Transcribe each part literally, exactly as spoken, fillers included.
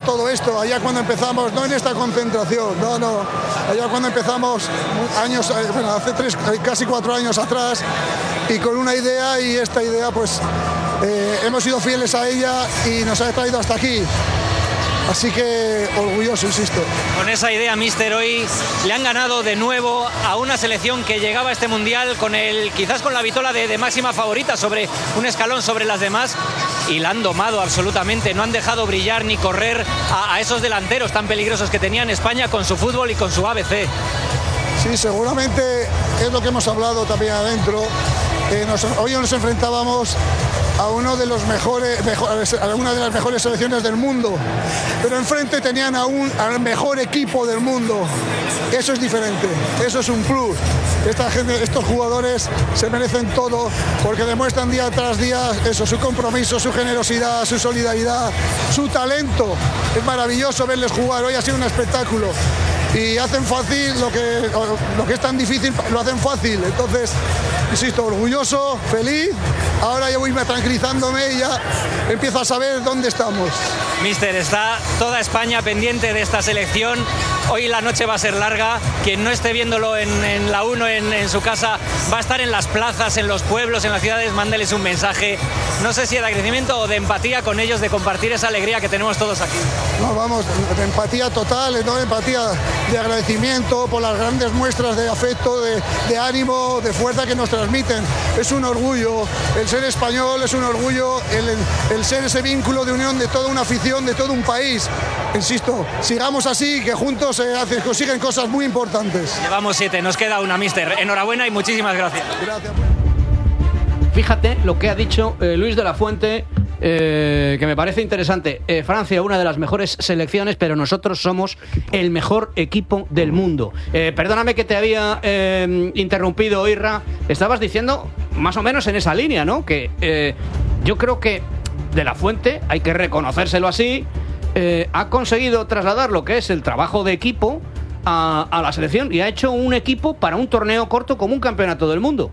todo esto, allá cuando empezamos, no en esta concentración, no, no, allá cuando empezamos años, bueno, hace tres, casi cuatro años atrás, y con una idea, y esta idea pues eh, hemos sido fieles a ella y nos ha traído hasta aquí. Así que orgulloso, insisto. Con esa idea, míster, hoy le han ganado de nuevo a una selección que llegaba a este mundial con el, quizás con la vitola de, de máxima favorita, sobre un escalón sobre las demás, y la han domado absolutamente. No han dejado brillar ni correr a, a esos delanteros tan peligrosos que tenía en España con su fútbol y con su A B C. Sí, seguramente es lo que hemos hablado también adentro. Eh, nos, hoy nos enfrentábamos a uno de los mejores, mejores, a una de las mejores selecciones del mundo, pero enfrente tenían a un, al mejor equipo del mundo. Eso es diferente, eso es un plus. Esta gente, estos jugadores se merecen todo porque demuestran día tras día eso, su compromiso, su generosidad, su solidaridad, su talento. Es maravilloso verles jugar. Hoy ha sido un espectáculo. Y hacen fácil lo que, lo que es tan difícil, lo hacen fácil. Entonces, insisto, orgulloso, feliz. Ahora ya voy tranquilizándome y ya empiezo a saber dónde estamos. Míster, está toda España pendiente de esta selección. Hoy la noche va a ser larga. Quien no esté viéndolo en, en la uno, en, en su casa, va a estar en las plazas, en los pueblos, en las ciudades. Mándeles un mensaje, no sé si de agradecimiento o de empatía con ellos, de compartir esa alegría que tenemos todos aquí. No, vamos, de empatía total, no de empatía, de agradecimiento por las grandes muestras de afecto, de, de ánimo, de fuerza que nos transmiten. Es un orgullo, el ser español es un orgullo, el, el ser ese vínculo de unión de toda una afición, de todo un país. Insisto, sigamos así, que juntos se hacen, consiguen cosas muy importantes. Llevamos siete, nos queda una, míster. Enhorabuena y muchísimas gracias. Gracias. Fíjate lo que ha dicho eh, Luis de la Fuente, eh, que me parece interesante. Eh, Francia, una de las mejores selecciones, pero nosotros somos el mejor equipo del mundo. Eh, perdóname que te había eh, interrumpido, Irra. Estabas diciendo más o menos en esa línea, ¿no? Que eh, yo creo que de la Fuente, hay que reconocérselo así, eh, ha conseguido trasladar lo que es el trabajo de equipo a, a la selección y ha hecho un equipo para un torneo corto como un campeonato del mundo.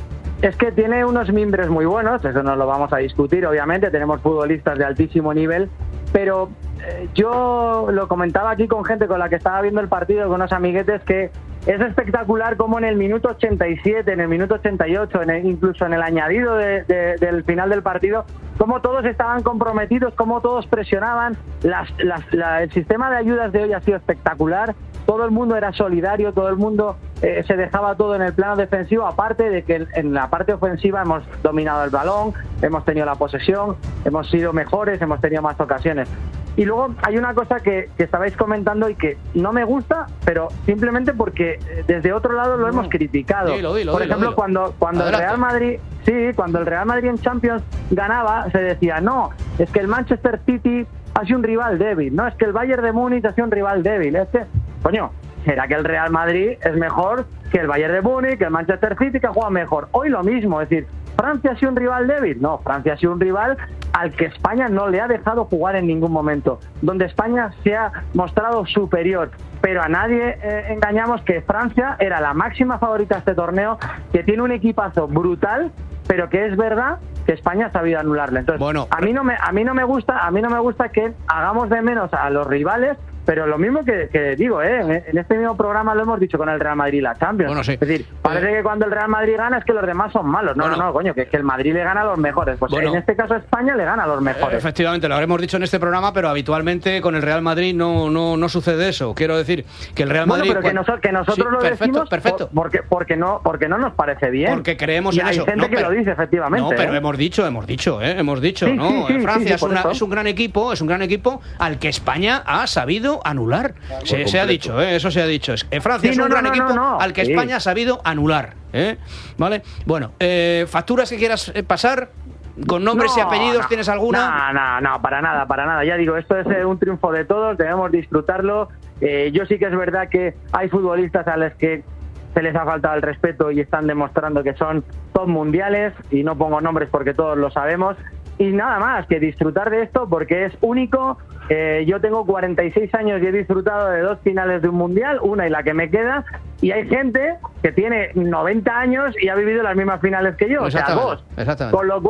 Es que tiene unos mimbres muy buenos, eso no lo vamos a discutir, obviamente, tenemos futbolistas de altísimo nivel, pero eh, yo lo comentaba aquí con gente con la que estaba viendo el partido, con unos amiguetes, que es espectacular como en el minuto ochenta y siete, en el minuto ochenta y ocho, en el, incluso en el añadido de, de, del final del partido, cómo todos estaban comprometidos, cómo todos presionaban. Las, las, la, el sistema de ayudas de hoy ha sido espectacular, todo el mundo era solidario, todo el mundo eh, se dejaba todo en el plano defensivo, aparte de que en la parte ofensiva hemos dominado el balón, hemos tenido la posesión, hemos sido mejores, hemos tenido más ocasiones. Y luego hay una cosa que, que estabais comentando y que no me gusta, pero simplemente porque desde otro lado lo no. hemos criticado. Dilo, dilo, Por dilo, ejemplo, dilo. cuando, cuando el Real Madrid, sí, cuando el Real Madrid en Champions ganaba, se decía, no, es que el Manchester City ha sido un rival débil, no, es que el Bayern de Múnich ha sido un rival débil. Es que, coño, ¿será que el Real Madrid es mejor que el Bayern de Múnich, que el Manchester City, que juega mejor? Hoy lo mismo, es decir, ¿Francia ha sido un rival débil? No, Francia ha sido un rival al que España no le ha dejado jugar en ningún momento, donde España se ha mostrado superior, pero a nadie eh, engañamos que Francia era la máxima favorita de este torneo, que tiene un equipazo brutal, pero que es verdad que España ha sabido anularle. Entonces, bueno, a mí no me a mí no me gusta, a mí no me gusta que hagamos de menos a los rivales. Pero lo mismo que, que digo, ¿eh? En este mismo programa lo hemos dicho con el Real Madrid y la Champions. Bueno, sí. Es decir, parece eh... que cuando el Real Madrid gana es que los demás son malos. No, bueno. no, no, coño, que es que el Madrid le gana a los mejores. Pues bueno, en este caso España le gana a los mejores. Efectivamente, lo habremos dicho en este programa, pero habitualmente con el Real Madrid no, no, no sucede eso. Quiero decir que el Real Madrid... Bueno, pero que, noso- que nosotros sí, lo perfecto, decimos perfecto. Por, porque, porque, no, porque no nos parece bien. Porque creemos y en hay eso. gente no, que pero, lo dice, efectivamente. No, pero ¿eh? hemos dicho, hemos dicho, ¿eh? hemos dicho, sí, ¿no? Sí, sí, Francia sí, sí, es, una, es un gran equipo, es un gran equipo al que España ha sabido anular. Claro, se, se ha dicho, ¿eh? Eso se ha dicho. En Francia sí, es un no, gran no, equipo no, no. al que sí. España ha sabido anular, ¿eh? ¿Vale? Bueno, eh, facturas que quieras pasar. ¿Con nombres no, y apellidos no, tienes alguna? No, no, no, para nada, para nada. Ya digo, esto es eh, un triunfo de todos, debemos disfrutarlo. Eh, yo sí que es verdad que hay futbolistas a los que se les ha faltado el respeto y están demostrando que son top mundiales, y no pongo nombres porque todos lo sabemos. Y nada más, que disfrutar de esto porque es único. Eh, yo tengo cuarenta y seis años y he disfrutado de dos finales de un mundial, una y la que me queda, y hay gente que tiene noventa años y ha vivido las mismas finales que yo, o sea, dos. Con lo cual,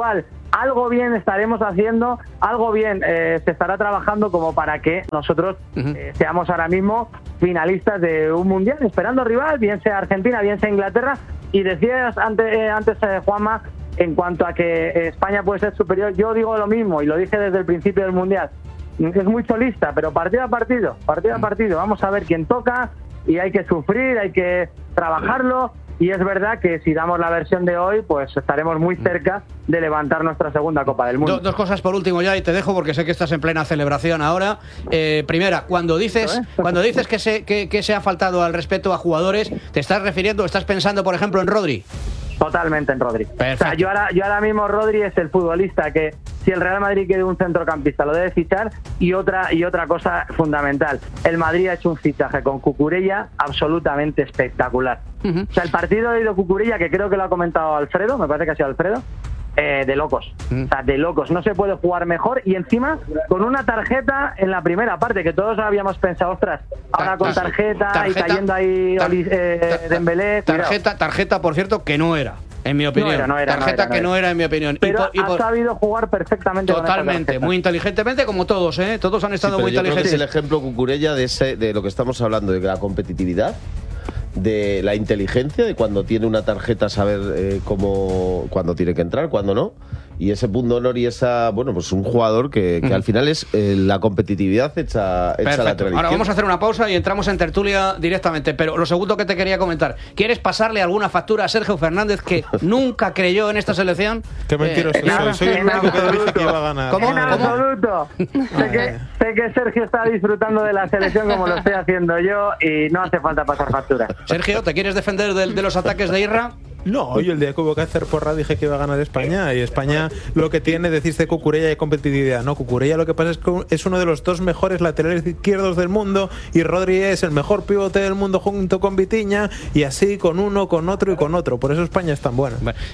algo bien estaremos haciendo, algo bien eh, se estará trabajando como para que nosotros eh, seamos ahora mismo finalistas de un mundial, esperando rival, bien sea Argentina, bien sea Inglaterra. Y decías antes, eh, antes eh, Juanma, en cuanto a que España puede ser superior, yo digo lo mismo y lo dije desde el principio del mundial. Es muy solista, pero partido a partido, partido a partido, vamos a ver quién toca y hay que sufrir, hay que trabajarlo. Y es verdad que si damos la versión de hoy, pues estaremos muy cerca de levantar nuestra segunda Copa del Mundo. Dos, dos cosas por último ya y te dejo porque sé que estás en plena celebración ahora. Eh, primera, cuando dices cuando dices que se, que, que se ha faltado al respeto a jugadores, ¿te estás refiriendo o estás pensando, por ejemplo, en Rodri? Totalmente en Rodri. O sea, yo ahora, yo ahora mismo Rodri es el futbolista que si el Real Madrid quiere un centrocampista lo debe fichar. Y otra y otra cosa fundamental, el Madrid ha hecho un fichaje con Cucurella absolutamente espectacular. Uh-huh. O sea, el partido de Cucurella, que creo que lo ha comentado Alfredo, me parece que ha sido Alfredo, eh, de locos. Uh-huh. O sea, de locos. No se puede jugar mejor y encima con una tarjeta en la primera parte, que todos habíamos pensado, ostras, ahora con tarjeta, tarjeta y cayendo ahí tar, eh, Dembélé. Tarjeta, tarjeta, por cierto, que no era. En mi opinión, no era, no era, tarjeta no era, no que no era en mi opinión. Pero y por, y ha por... sabido jugar perfectamente. Totalmente, con muy inteligentemente como todos, ¿eh? Todos han estado sí, muy yo inteligentes. Creo que es el ejemplo Cucurella de ese, de lo que estamos hablando, de la competitividad, de la inteligencia, de cuando tiene una tarjeta saber eh, cómo, cuándo tiene que entrar, cuándo no. Y ese punto honor y esa, bueno, pues un jugador que, que mm. al final es eh, la competitividad hecha, hecha lateral. Ahora vamos a hacer una pausa y entramos en tertulia directamente. Pero lo segundo que te quería comentar, ¿quieres pasarle alguna factura a Sergio Fernández que nunca creyó en esta selección? Qué mentiroso eh, soy. Soy el único que dije que iba a ganar. ¿Cómo? En absoluto. sé, que, sé que Sergio está disfrutando de la selección como lo estoy haciendo yo y no hace falta pasar factura. Sergio, ¿te quieres defender de, de los ataques de Irra? No, yo el día que hubo que hacer porra dije que iba a ganar España y España lo que tiene es decirse Cucurella y competitividad. No, Cucurella lo que pasa es que es uno de los dos mejores laterales izquierdos del mundo y Rodri es el mejor pivote del mundo junto con Vitinha y así con uno, con otro y con otro. Por eso España es tan buena.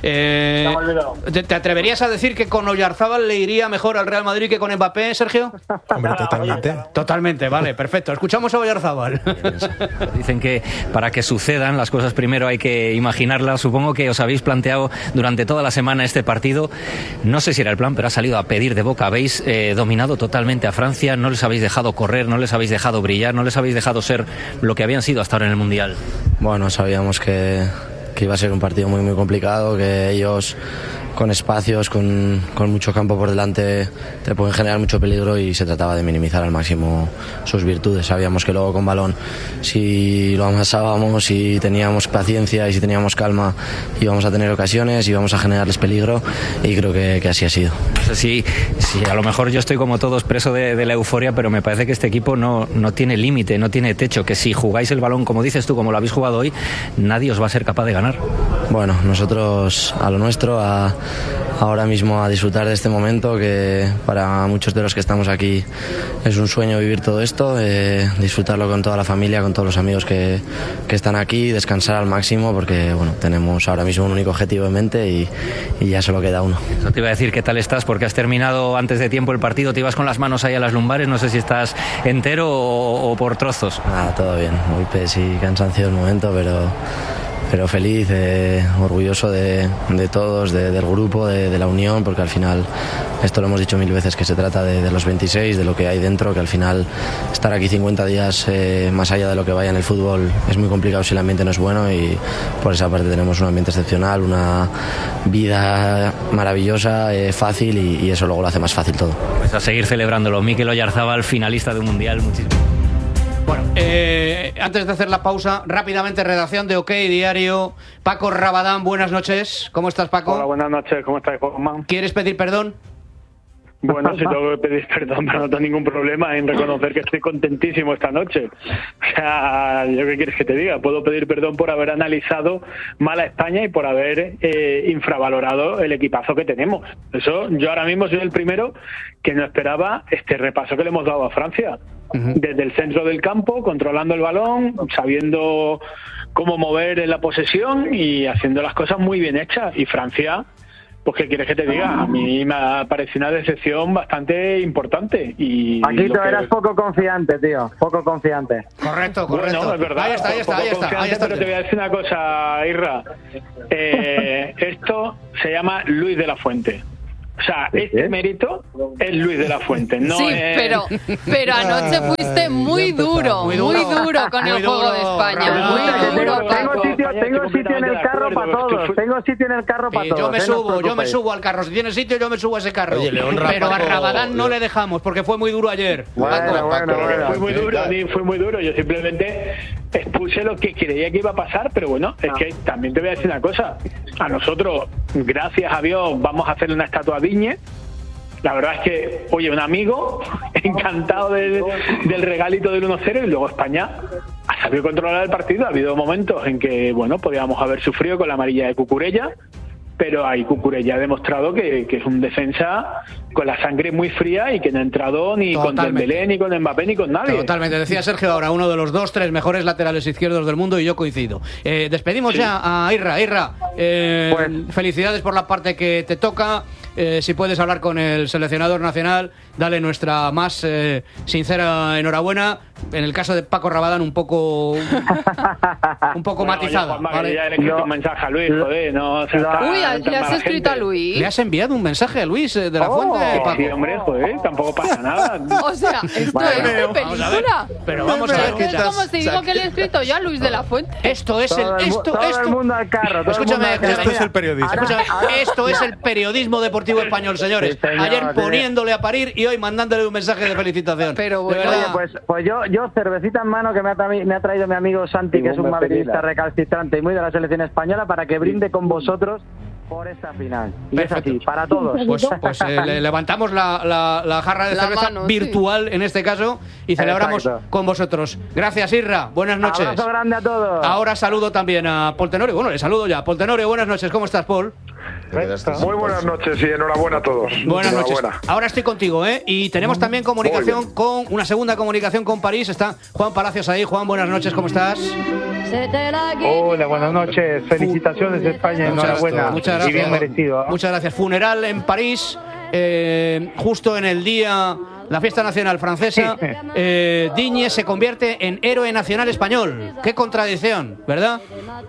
Eh, ¿te, ¿Te atreverías a decir que con Oyarzábal le iría mejor al Real Madrid que con Mbappé, Sergio? Hombre, totalmente. Totalmente, vale, perfecto. Escuchamos a Oyarzábal. Dicen que para que sucedan las cosas primero hay que imaginarlas. Supongo que os habéis planteado durante toda la semana este partido. No sé si era el plan, pero ha salido a pedir de boca. Habéis eh, dominado totalmente a Francia, no les habéis dejado correr, no les habéis dejado brillar, no les habéis dejado ser lo que habían sido hasta ahora en el Mundial. Bueno, sabíamos que, que iba a ser un partido muy muy complicado, que ellos con espacios, con, con mucho campo por delante te pueden generar mucho peligro y se trataba de minimizar al máximo sus virtudes. Sabíamos que luego con balón, si lo amasábamos, si teníamos paciencia y si teníamos calma, íbamos a tener ocasiones, íbamos a generarles peligro y creo que, que así ha sido. No sé si, si a lo mejor yo estoy como todos preso de, de la euforia, pero me parece que este equipo no, no tiene límite, no tiene techo, que si jugáis el balón como dices tú, como lo habéis jugado hoy, nadie os va a ser capaz de ganar. Bueno, nosotros a lo nuestro, a ahora mismo a disfrutar de este momento que para muchos de los que estamos aquí es un sueño vivir todo esto, eh, disfrutarlo con toda la familia, con todos los amigos que, que están aquí, descansar al máximo porque bueno, tenemos ahora mismo un único objetivo en mente y, y ya solo queda uno. Eso te iba a decir, ¿qué tal estás? Porque has terminado antes de tiempo el partido, te ibas con las manos ahí a las lumbares, no sé si estás entero o, o por trozos. Nada, todo bien, golpes y cansancio del momento, pero pero feliz, eh, orgulloso de, de todos, de, del grupo, de, de la unión, porque al final, esto lo hemos dicho mil veces, que se trata de, de los veintiséis, de lo que hay dentro, que al final estar aquí cincuenta días eh, más allá de lo que vaya en el fútbol es muy complicado si el ambiente no es bueno y por esa parte tenemos un ambiente excepcional, una vida maravillosa, eh, fácil y, y eso luego lo hace más fácil todo. Pues a seguir celebrándolo. Mikel Oyarzábal, finalista de un Mundial, muchísimo. Bueno, eh, antes de hacer la pausa, rápidamente, redacción de OK Diario. Paco Rabadán, buenas noches. ¿Cómo estás, Paco? Hola, buenas noches. ¿Cómo estás, Juanma? ¿Quieres pedir perdón? Bueno, si tengo que pedir perdón, pero no tengo ningún problema en reconocer que estoy contentísimo esta noche. O sea, ¿yo qué quieres que te diga? Puedo pedir perdón por haber analizado mal a España y por haber eh, infravalorado el equipazo que tenemos. Eso, yo ahora mismo soy el primero que no esperaba este repaso que le hemos dado a Francia. Uh-huh. Desde el centro del campo, controlando el balón, sabiendo cómo mover en la posesión y haciendo las cosas muy bien hechas. Y Francia, pues ¿qué quieres que te diga? A mí me ha parecido una decepción bastante importante. Y aquí tú que... eras poco confiante, tío, poco confiante. Correcto, correcto. Bueno, es verdad, ahí está, ahí está, ahí está, ahí está. Pero te voy a decir una cosa, Irra. Eh, esto se llama Luis de la Fuente. O sea, este mérito es Luis de la Fuente, no sí, es... pero, pero anoche fuiste muy duro, muy duro, muy duro con muy el duro, juego de España. Raúl. Muy Tengo, duro, tengo Paco. sitio, tengo sitio en el carro para todos. Tengo sitio en el carro para Eh, todos. yo me eh, no os subo, yo me preocupéis. subo al carro. Si tiene sitio, yo me subo a ese carro. Oye, León pero a Rápaco- Rabadán no le dejamos porque fue muy duro ayer. Bueno, Paco. bueno, bueno. Fue muy duro, ni fue muy duro. Yo simplemente expuse lo que creía que iba a pasar, pero bueno, es que también te voy a decir una cosa. A nosotros, gracias a Dios, vamos a hacerle una estatua a Digne. La verdad es que, oye, un amigo encantado del, del regalito del uno cero y luego España ha sabido controlar el partido. Ha habido momentos en que, bueno, podíamos haber sufrido con la amarilla de Cucurella, pero ahí Cucurella ha demostrado que, que es un defensa con la sangre muy fría y que no ha entrado ni Totalmente. con Dembélé, ni con Mbappé, ni con nadie. Totalmente, decía Sergio ahora, uno de los dos, tres mejores laterales izquierdos del mundo y yo coincido. Eh, despedimos Sí. ya a Irra. Irra, eh, Pues- felicidades por la parte que te toca. Eh, si puedes hablar con el seleccionador nacional, dale nuestra más eh, sincera enhorabuena. En el caso de Paco Rabadán, un poco un poco Bueno, matizada. oye, Juanma, que ¿vale? ya le he escrito Lo- un mensaje a Luis, joder, no... o sea, lo- está Uy, tan ¿le has mala escrito a gente. Luis? ¿Le has enviado un mensaje a Luis eh, de la Oh, Fuente, Paco? Sí, hombre, joder, tampoco pasa nada. O sea, esto Bueno, es de vamos a ver. película. Pero vamos a ver Esto qué es tal. como si digo que le he escrito yo a Luis de la Fuente. Esto es Todo el el mu- esto todo el esto mundo al carro, todo el Escúchame, mundo al carro. Esto es el periodismo. Ahora- Escúchame, ahora- esto es el periodismo deportivo español, señores. Sí, señor, Ayer sí. poniéndole a parir y hoy mandándole un mensaje de felicitación. Pero De bueno. verdad. Oye, pues, pues yo, yo cervecita en mano que me ha, tra- me ha traído mi amigo Santi, que es un madridista recalcitrante y muy de la selección española, para que brinde con vosotros por esta final. Y Perfecto. es así, para todos. Pues, pues eh, le levantamos la, la- la jarra de La cerveza mano, sí. virtual en este caso y celebramos Exacto. con vosotros. Gracias, Irra. Buenas noches. Abrazo grande a todos. Ahora saludo también a Paul Tenorio. Bueno, le saludo ya. Paul Tenorio, buenas noches. ¿Cómo estás, Paul? Muy buenas noches y enhorabuena a todos. Buenas noches. Enhorabuena. Ahora estoy contigo, ¿eh? Y tenemos también comunicación con una segunda comunicación con París. Está Juan Palacios ahí. Juan, buenas noches. ¿Cómo estás? Hola, buenas noches. Felicitaciones España, enhorabuena. Muchas gracias. Y bien merecido. ¿eh? Muchas gracias. Funeral en París, eh, justo en el día, la fiesta nacional francesa. Eh, Digne se convierte en héroe nacional español. Qué contradicción, ¿verdad?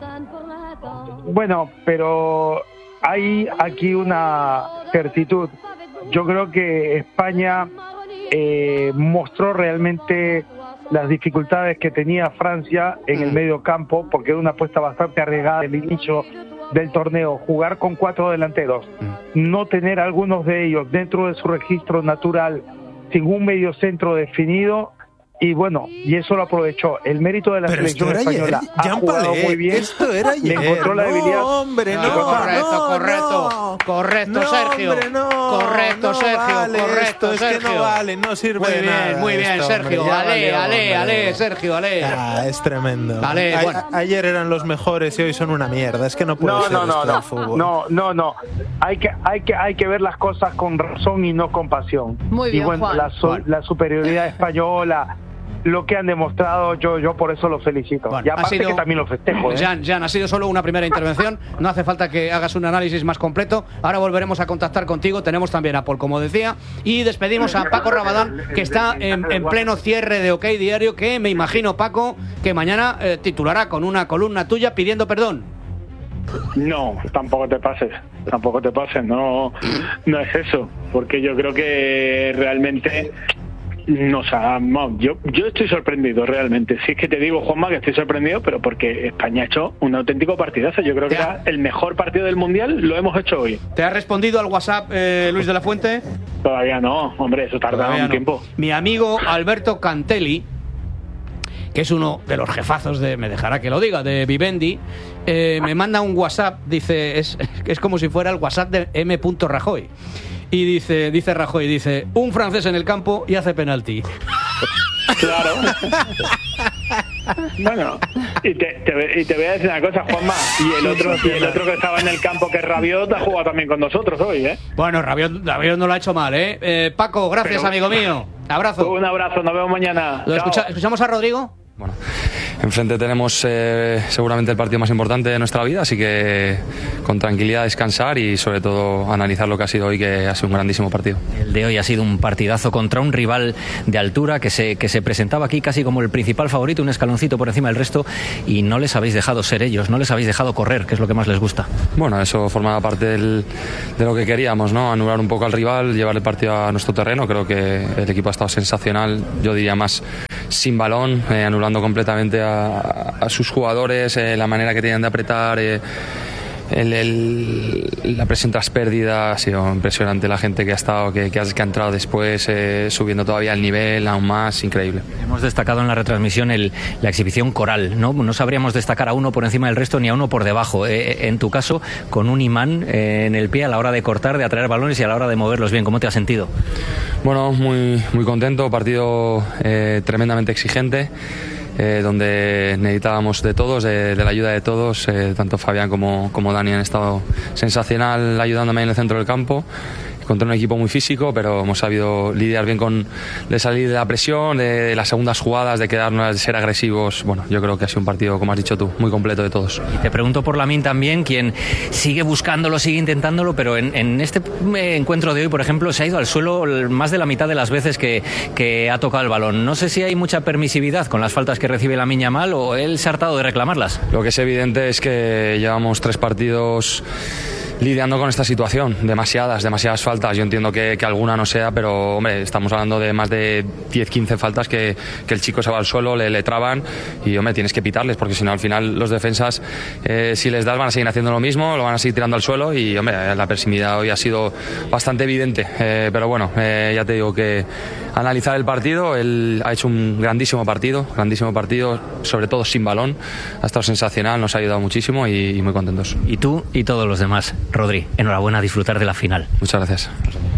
Bueno, pero hay aquí una certitud. Yo creo que España eh, mostró realmente las dificultades que tenía Francia en el medio campo, porque era una apuesta bastante arriesgada al inicio del torneo, jugar con cuatro delanteros, no tener algunos de ellos dentro de su registro natural sin un medio centro definido. Y bueno, y eso lo aprovechó. El mérito de la Pero selección esto era española ayer, ha Jean jugado Palais, muy bien. esto era Le ayer. encontró la No, debilidad. hombre, no, correcto, no, correcto, no. correcto, No, Sergio. hombre, no, correcto, no Sergio, vale correcto, esto, es Sergio. que no vale, no sirve Muy de bien, nada muy bien, esto, Sergio. hombre, ya Ale, vale, ale, hombre. ale, Sergio, ale. Ah, es tremendo. Vale, A- bueno. Ayer eran los mejores y hoy son una mierda. Es que no puede No, ser no, no, esto no, del fútbol. no, no, no. Hay que, hay que, hay que ver las cosas con razón y no con pasión. Muy bien, y bueno, Juan. la, su- Juan. la superioridad española, lo que han demostrado, yo, yo por eso los felicito. Bueno, y ha aparte sido- que también los festejo. ¿eh? Jan, Jan, ha sido solo una primera intervención. No hace falta que hagas un análisis más completo. Ahora volveremos a contactar contigo. Tenemos también a Paul, como decía. Y despedimos a Paco Rabadán, que está en, en pleno cierre de OK Diario, que me imagino, Paco, que mañana eh, titulará con una columna tuya pidiendo perdón. No, tampoco te pases, tampoco te pases, no, no es eso, porque yo creo que realmente nos ha, no, yo, yo estoy sorprendido realmente. Si es que te digo, Juanma, que estoy sorprendido, pero porque España ha hecho un auténtico partidazo. Yo creo que Ya. era el mejor partido del Mundial, lo hemos hecho hoy. ¿Te ha respondido al WhatsApp eh, Luis de la Fuente? Todavía no, hombre, eso tarda Todavía un no. tiempo. Mi amigo Alberto Cantelli, que es uno de los jefazos de, me dejará que lo diga, de Vivendi, eh, me manda un WhatsApp, dice, es, es como si fuera el WhatsApp de M. Rajoy. Y dice, dice Rajoy, dice, un francés en el campo y hace penalti. Claro. Bueno, y te, te, y te voy a decir una cosa, Juanma, y el otro, y el otro que estaba en el campo, que es Rabiot, ha jugado también con nosotros hoy, ¿eh? Bueno, Rabiot, Rabiot no lo ha hecho mal, ¿eh? eh Paco, gracias, Pero- amigo mío. Abrazo. Un abrazo, nos vemos mañana. ¿Lo Chao. escucha- ¿Escuchamos a Rodrigo? Bueno, enfrente tenemos eh, seguramente el partido más importante de nuestra vida, así que con tranquilidad descansar y sobre todo analizar lo que ha sido hoy, que ha sido un grandísimo partido. El de hoy ha sido un partidazo contra un rival de altura que se, que se presentaba aquí casi como el principal favorito, un escaloncito por encima del resto, y no les habéis dejado ser ellos, no les habéis dejado correr, que es lo que más les gusta. Bueno, eso formaba parte del, de lo que queríamos, ¿no? Anular un poco al rival, llevar el partido a nuestro terreno. Creo que el equipo ha estado sensacional, yo diría más sin balón, eh, anulando completamente a, a sus jugadores, eh, la manera que tenían de apretar, eh, el, el, la presión tras pérdida. Ha sido impresionante la gente que ha estado, que, que, ha, que ha entrado después, eh, subiendo todavía el nivel aún más, increíble. Hemos destacado en la retransmisión el, la exhibición coral, ¿no? No sabríamos destacar a uno por encima del resto ni a uno por debajo. Eh, en tu caso, con un imán eh, en el pie a la hora de cortar, de atraer balones y a la hora de moverlos bien. ¿Cómo te has sentido? Bueno, muy, muy contento, partido eh, tremendamente exigente. Eh, donde necesitábamos de todos, de, de la ayuda de todos, eh, tanto Fabián como, como Dani han estado sensacional ayudándome en el centro del campo, contra un equipo muy físico, pero hemos sabido lidiar bien con de salir de la presión, de, de las segundas jugadas, de quedarnos, de ser agresivos. Bueno, yo creo que ha sido un partido, como has dicho tú, muy completo de todos. Y te pregunto por Lamine también, quien sigue buscándolo, sigue intentándolo, pero en, en este encuentro de hoy, por ejemplo, se ha ido al suelo más de la mitad de las veces que, que ha tocado el balón. No sé si hay mucha permisividad con las faltas que recibe Lamine Yamal o él se ha hartado de reclamarlas. Lo que es evidente es que llevamos tres partidos lidiando con esta situación, demasiadas, demasiadas faltas. Yo entiendo que, que alguna no sea, pero hombre, estamos hablando de más de diez, quince faltas que, que el chico se va al suelo, le, le traban y hombre, tienes que pitarles, porque si no al final los defensas, eh, si les das van a seguir haciendo lo mismo, lo van a seguir tirando al suelo y hombre, la persimidad hoy ha sido bastante evidente, eh, pero bueno, eh, ya te digo que analizar el partido, él ha hecho un grandísimo partido, grandísimo partido, sobre todo sin balón, ha estado sensacional, nos ha ayudado muchísimo y, y muy contentos. Y tú y todos los demás. Rodri, enhorabuena a disfrutar de la final. Muchas gracias.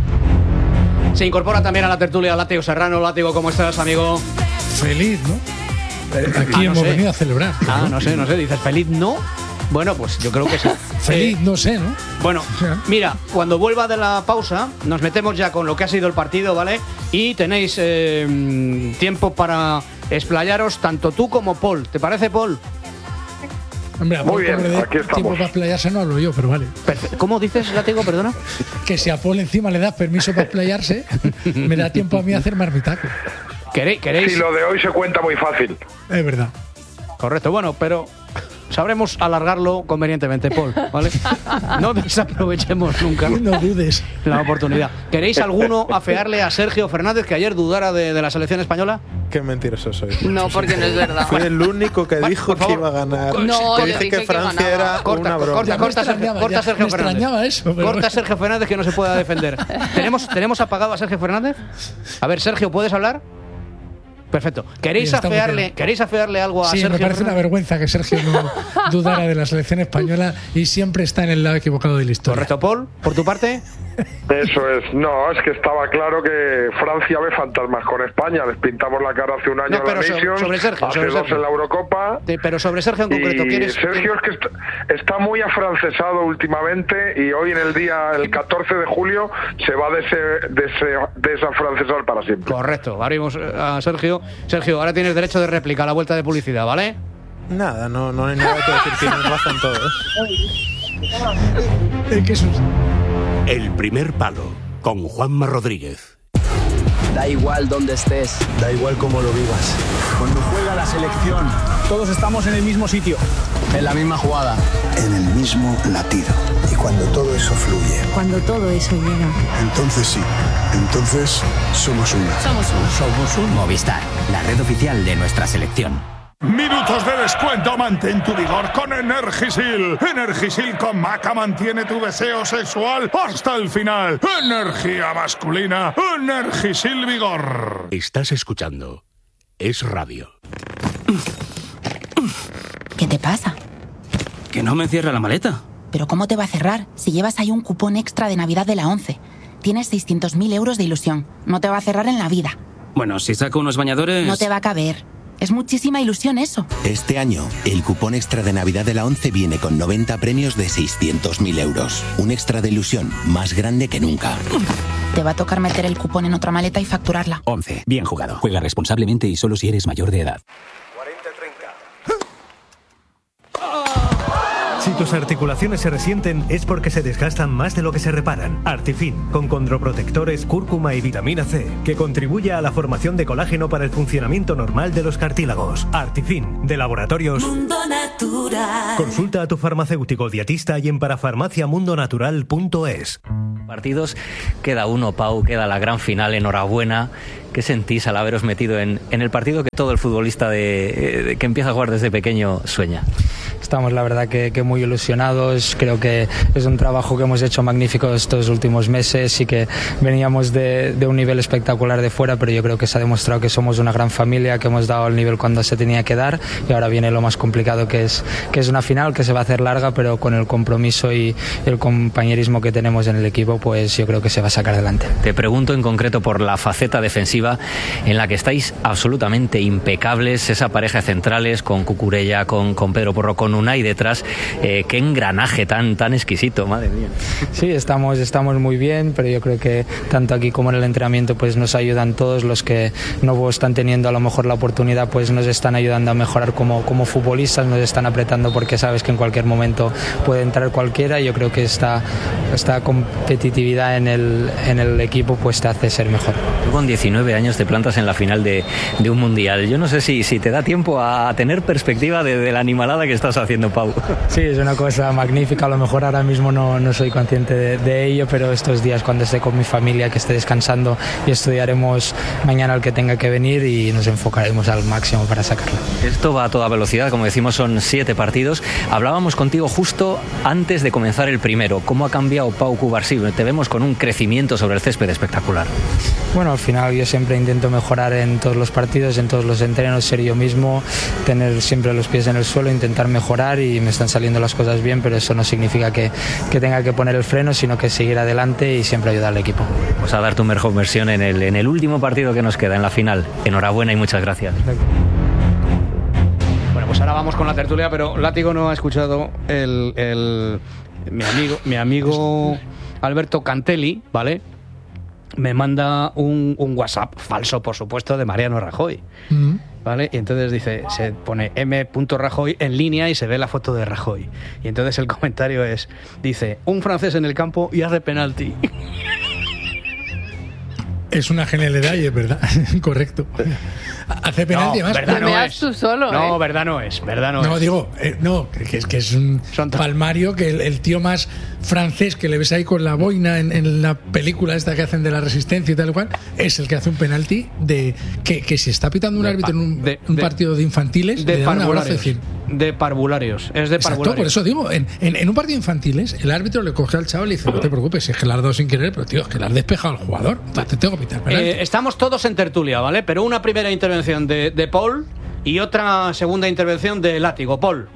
Se incorpora también a la tertulia Látigo Serrano. Látigo, ¿cómo estás, amigo? Feliz, ¿no? Aquí ah, no hemos sé. venido a celebrar. Ah, no sé, no sé. Dices feliz, ¿no? Bueno, pues yo creo que sí. Feliz, eh, no sé, ¿no? Bueno, mira, cuando vuelva de la pausa, nos metemos ya con lo que ha sido el partido, ¿vale? Y tenéis eh, tiempo para explayaros tanto tú como Paul. ¿Te parece, Paul? Hombre, a Muy Paul, bien, de aquí estamos. tiempo para explayarse no hablo yo, pero vale. Perfecto. ¿Cómo dices, Látigo, perdona? Que si a Paul encima le das permiso para explayarse, me da tiempo a mí a hacer marmitaco. ¿Queréis? ¿Queréis? Sí, lo de hoy se cuenta muy fácil. Es verdad. Correcto, bueno, pero sabremos alargarlo convenientemente, Paul, ¿vale? No desaprovechemos nunca no dudes la oportunidad. ¿Queréis alguno afearle a Sergio Fernández, que ayer dudara de, de la selección española? Qué mentiroso soy. No, porque no es verdad. Fui el único que dijo que iba a ganar. No, que yo dije dije que que Francia ganaba. era Corta, una broma. corta, Ya me corta, Sergio, extrañaba, corta ya Sergio me Fernández. extrañaba eso, pero Corta bueno. Sergio Fernández, que no se pueda defender. ¿Tenemos, ¿Tenemos apagado a Sergio Fernández? A ver, Sergio, ¿puedes hablar? Perfecto. ¿Queréis Sí, estamos afearle, bien. ¿Queréis afearle algo a Sí, Sergio me parece una Fernández? vergüenza que Sergio no dudara de la selección española y siempre está en el lado equivocado de la historia. Correcto, Paul, por tu parte. Eso es, no, es que estaba claro que Francia ve fantasmas con España. Les pintamos la cara hace un año No, en pero la sobre- Nations, sobre Sergio, hace sobre dos Sergio. en la Eurocopa. Te- pero sobre Sergio en concreto, Y ¿quieres? Sergio es que está, está muy afrancesado últimamente y hoy en el día, el catorce de julio, se va a dese- dese- desafrancesar para siempre. Correcto, abrimos a Sergio. Sergio, ahora tienes derecho de réplica a la vuelta de publicidad, ¿vale? Nada, no, no hay nada que decir. Tienen razón todos. Eh, que eso es- El primer palo, con Juanma Rodríguez. Da igual dónde estés, da igual cómo lo vivas. Cuando juega la selección, todos estamos en el mismo sitio, en la misma jugada, en el mismo latido. Y cuando todo eso fluye, Cuando todo eso llega. entonces sí, entonces somos una. Somos uno. Somos un Movistar, la red oficial de nuestra selección. Minutos de descuento, mantén tu vigor con Energisil. Energisil con maca mantiene tu deseo sexual hasta el final. Energía masculina, Energisil Vigor. Estás escuchando Es Radio. ¿Qué te pasa? Que no me cierra la maleta. ¿Pero cómo te va a cerrar si llevas ahí un cupón extra de Navidad de la ONCE? Tienes seiscientos mil euros de ilusión. No te va a cerrar en la vida. Bueno, si saco unos bañadores... No te va a caber. Es muchísima ilusión eso. Este año, el cupón extra de Navidad de la ONCE viene con noventa premios de seiscientos mil euros. Un extra de ilusión más grande que nunca. Te va a tocar meter el cupón en otra maleta y facturarla. once. Bien jugado. Juega responsablemente y solo si eres mayor de edad. cuarenta treinta. Si tus articulaciones se resienten es porque se desgastan más de lo que se reparan. Artifin, con condroprotectores, cúrcuma y vitamina C, que contribuye a la formación de colágeno para el funcionamiento normal de los cartílagos. Artifin, de Laboratorios Mundo Natural. Consulta a tu farmacéutico dietista y en parafarmacia mundo natural punto es. Partidos, queda uno, Pau, queda la gran final, enhorabuena. ¿Qué sentís al haberos metido en, en el partido que todo el futbolista de, de, que empieza a jugar desde pequeño sueña? Estamos la verdad que, que muy ilusionados, creo que es un trabajo que hemos hecho magnífico estos últimos meses y que veníamos de, de un nivel espectacular de fuera, pero yo creo que se ha demostrado que somos una gran familia, que hemos dado el nivel cuando se tenía que dar y ahora viene lo más complicado que es, que es una final que se va a hacer larga, pero con el compromiso y el compañerismo que tenemos en el equipo, pues yo creo que se va a sacar adelante. Te pregunto en concreto por la faceta defensiva en la que estáis absolutamente impecables, esa pareja de centrales con Cucurella, con, con Pedro Porro, con Unai detrás, eh, qué engranaje tan, tan exquisito, madre mía. Sí, estamos, estamos muy bien, pero yo creo que tanto aquí como en el entrenamiento pues nos ayudan todos, los que no están teniendo a lo mejor la oportunidad pues nos están ayudando a mejorar como, como futbolistas, nos están apretando porque sabes que en cualquier momento puede entrar cualquiera y yo creo que esta, esta competitividad en el, en el equipo pues te hace ser mejor. Tú con diecinueve años te plantas en la final de, de un mundial. Yo no sé si, si te da tiempo a tener perspectiva de, de la animalada que estás haciendo, Pau. Sí, es una cosa magnífica. A lo mejor ahora mismo no, no soy consciente de, de ello, pero estos días cuando esté con mi familia, que esté descansando y estudiaremos mañana el que tenga que venir y nos enfocaremos al máximo para sacarlo. Esto va a toda velocidad, como decimos, son siete partidos. Hablábamos contigo justo antes de comenzar el primero. ¿Cómo ha cambiado Pau Cubarsí? Te vemos con un crecimiento sobre el césped espectacular. Bueno, al final yo siempre intento mejorar en todos los partidos, en todos los entrenos, ser yo mismo, tener siempre los pies en el suelo, intentar mejorar y me están saliendo las cosas bien, pero eso no significa que, que tenga que poner el freno, sino que seguir adelante y siempre ayudar al equipo. Pues a dar tu mejor versión en el, en el último partido que nos queda, en la final. Enhorabuena y muchas gracias. Perfecto. Bueno, pues ahora vamos con la tertulia, pero Látigo no ha escuchado el, el mi amigo, mi amigo Alberto Cantelli, ¿vale? Me manda un, un WhatsApp falso, por supuesto, de Mariano Rajoy. Mm. ¿Vale? Y entonces dice, se pone M. Rajoy en línea y se ve la foto de Rajoy. Y entonces el comentario es, dice, un francés en el campo y hace penalti. Es una genialidad y es verdad, correcto. Hace penalti, no, más. Verdad no es. Tú solo, no, ¿eh? verdad no es, verdad no, no es. digo, eh, no, que es que es un palmario, que el, el tío más francés que le ves ahí con la boina en, en la película esta que hacen de la Resistencia y tal cual, es el que hace un penalti de que, que si está pitando un de árbitro pa, en un, de, un de, partido de infantiles, de le da un abrazo parvularios. decir, de parvularios, es de Exacto, parvularios. por eso digo, en, en, en un partido de infantiles, el árbitro le coge al chaval y dice, no te preocupes, es que le has dado sin querer, pero tío, es que le has despejado al jugador, te tengo que pitar penalti. Eh, estamos todos en tertulia, ¿vale? Pero una primera intervención de, de Paul y otra segunda intervención de Látigo. Paul.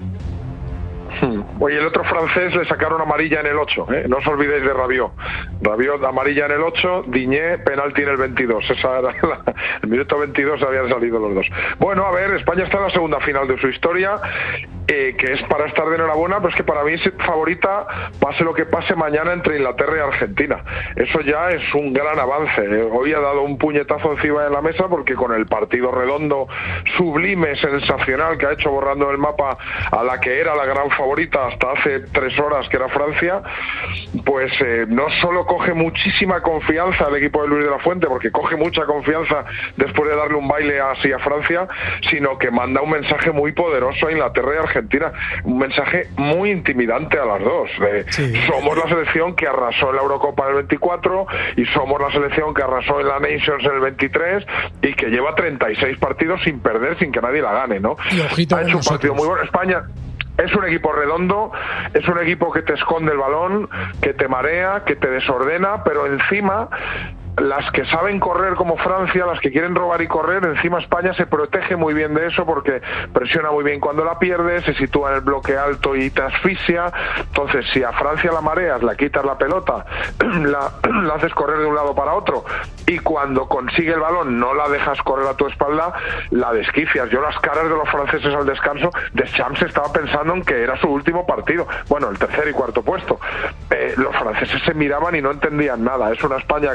Oye, el otro francés le sacaron amarilla en el ocho, ¿eh? No os olvidéis de Rabiot. Rabiot amarilla en el ocho, Diñé penalti en el veintidós. Esa era la, el minuto veintidós habían salido los dos. Bueno, a ver, España está en la segunda final de su historia, eh, que es para estar de enhorabuena, pero es que para mí es favorita, pase lo que pase mañana entre Inglaterra y Argentina. Eso ya es un gran avance. ¿eh? Hoy ha dado un puñetazo encima de la mesa porque con el partido redondo, sublime, sensacional que ha hecho borrando el mapa a la que era la gran favorita hasta hace tres horas, que era Francia, pues eh, no solo coge muchísima confianza el equipo de Luis de la Fuente, porque coge mucha confianza después de darle un baile así a Francia, sino que manda un mensaje muy poderoso a Inglaterra y Argentina, un mensaje muy intimidante a las dos. Eh, sí. Somos la selección que arrasó en la Eurocopa en el veinticuatro y somos la selección que arrasó en la Nations en el veintitrés y que lleva treinta y seis partidos sin perder, sin que nadie la gane, ¿no? Y ojito, ha hecho un partido muy bueno. España es un equipo redondo, es un equipo que te esconde el balón, que te marea, que te desordena, pero encima las que saben correr como Francia, las que quieren robar y correr, encima España se protege muy bien de eso porque presiona muy bien cuando la pierde, se sitúa en el bloque alto y te asfixia. Entonces, si a Francia la mareas, la quitas la pelota, la, la haces correr de un lado para otro y cuando consigue el balón no la dejas correr a tu espalda, la desquicias. Yo las caras de los franceses al descanso, Deschamps estaba pensando en que era su último partido, bueno, el tercer y cuarto puesto. Eh, los franceses se miraban y no entendían nada. Es una España que le ha salido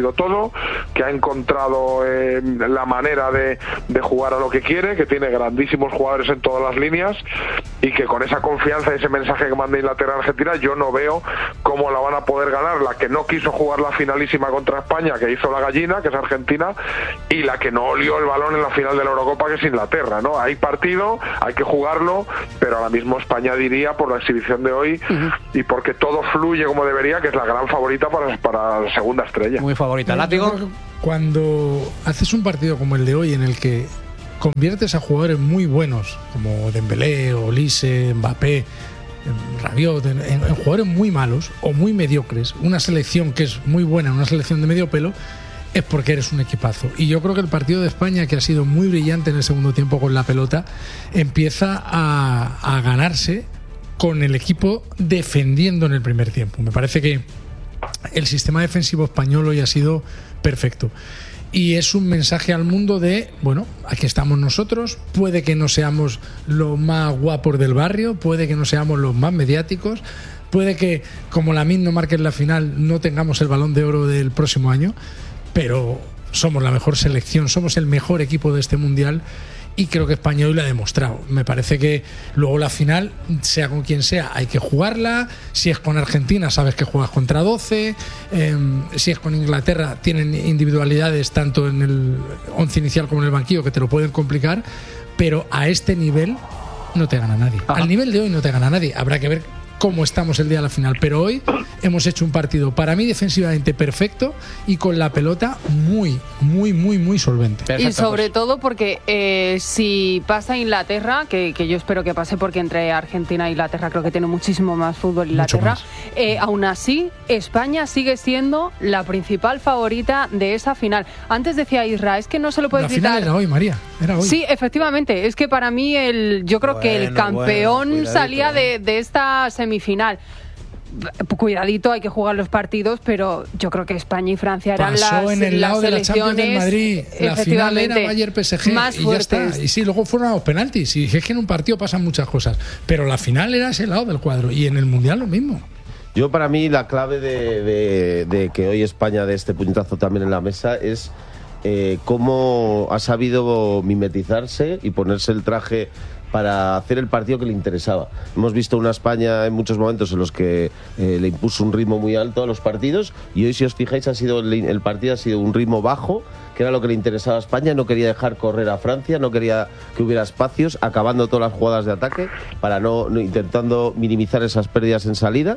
podido todo, que ha encontrado eh, la manera de, de jugar a lo que quiere, que tiene grandísimos jugadores en todas las líneas y que con esa confianza y ese mensaje que manda Inglaterra a Argentina, yo no veo cómo la van a poder ganar. La que no quiso jugar la finalísima contra España, que hizo la gallina, que es Argentina, y la que no olió el balón en la final de la Eurocopa, que es Inglaterra, ¿no? Hay partido, hay que jugarlo, pero ahora mismo España, diría, por la exhibición de hoy uh-huh. y porque todo fluye como debería, que es la gran favorita para, para la segunda estrella. Muy favorita. ¿Látigo? Cuando haces un partido como el de hoy, en el que conviertes a jugadores muy buenos, como Dembélé, Olise, Mbappé, Rabiot, en, en, en jugadores muy malos o muy mediocres, una selección que es muy buena, una selección de medio pelo, es porque eres un equipazo. Y yo creo que el partido de España, que ha sido muy brillante en el segundo tiempo con la pelota, empieza a, a ganarse con el equipo defendiendo en el primer tiempo. Me parece que el sistema defensivo español hoy ha sido perfecto. Y es un mensaje al mundo de, bueno, aquí estamos nosotros, puede que no seamos los más guapos del barrio, puede que no seamos los más mediáticos, puede que, como la misma marque en la final, no tengamos el Balón de Oro del próximo año, pero somos la mejor selección, somos el mejor equipo de este Mundial. Y creo que España hoy lo ha demostrado. Me parece que luego la final, sea con quien sea, hay que jugarla. Si es con Argentina, sabes que juegas contra doce. Eh, si es con Inglaterra, tienen individualidades tanto en el once inicial como en el banquillo que te lo pueden complicar. Pero a este nivel no te gana nadie. Ajá. Al nivel de hoy no te gana nadie. Habrá que ver cómo estamos el día de la final, pero hoy hemos hecho un partido para mí defensivamente perfecto y con la pelota muy, muy, muy, muy solvente. Perfecto, y sobre pues. todo porque eh, si pasa Inglaterra, que, que yo espero que pase porque entre Argentina e Inglaterra creo que tiene muchísimo más fútbol Inglaterra, eh, aún así España sigue siendo la principal favorita de esa final. Antes decía Isra, es que no se lo puede la quitar. La final era hoy, María, era hoy. Sí, efectivamente, es que para mí el, yo creo bueno, que el campeón bueno, salía de, de esta semifinal. Final. Cuidadito, hay que jugar los partidos, pero yo creo que España y Francia eran Pasó las, en el las lado de la Champions del Madrid. La final era Bayern P S G más y ya fuertes. está. Y sí, luego fueron a los penaltis. Y es que en un partido pasan muchas cosas, pero la final era ese lado del cuadro y en el Mundial lo mismo. Yo, para mí, la clave de, de, de que hoy España dé este puñetazo también en la mesa es eh, cómo ha sabido mimetizarse y ponerse el traje para hacer el partido que le interesaba. Hemos visto una España en muchos momentos en los que eh, le impuso un ritmo muy alto a los partidos, y hoy, si os fijáis, ha sido el, el partido ha sido un ritmo bajo, que era lo que le interesaba a España. No quería dejar correr a Francia, no quería que hubiera espacios, acabando todas las jugadas de ataque, para no, no intentando minimizar esas pérdidas en salida.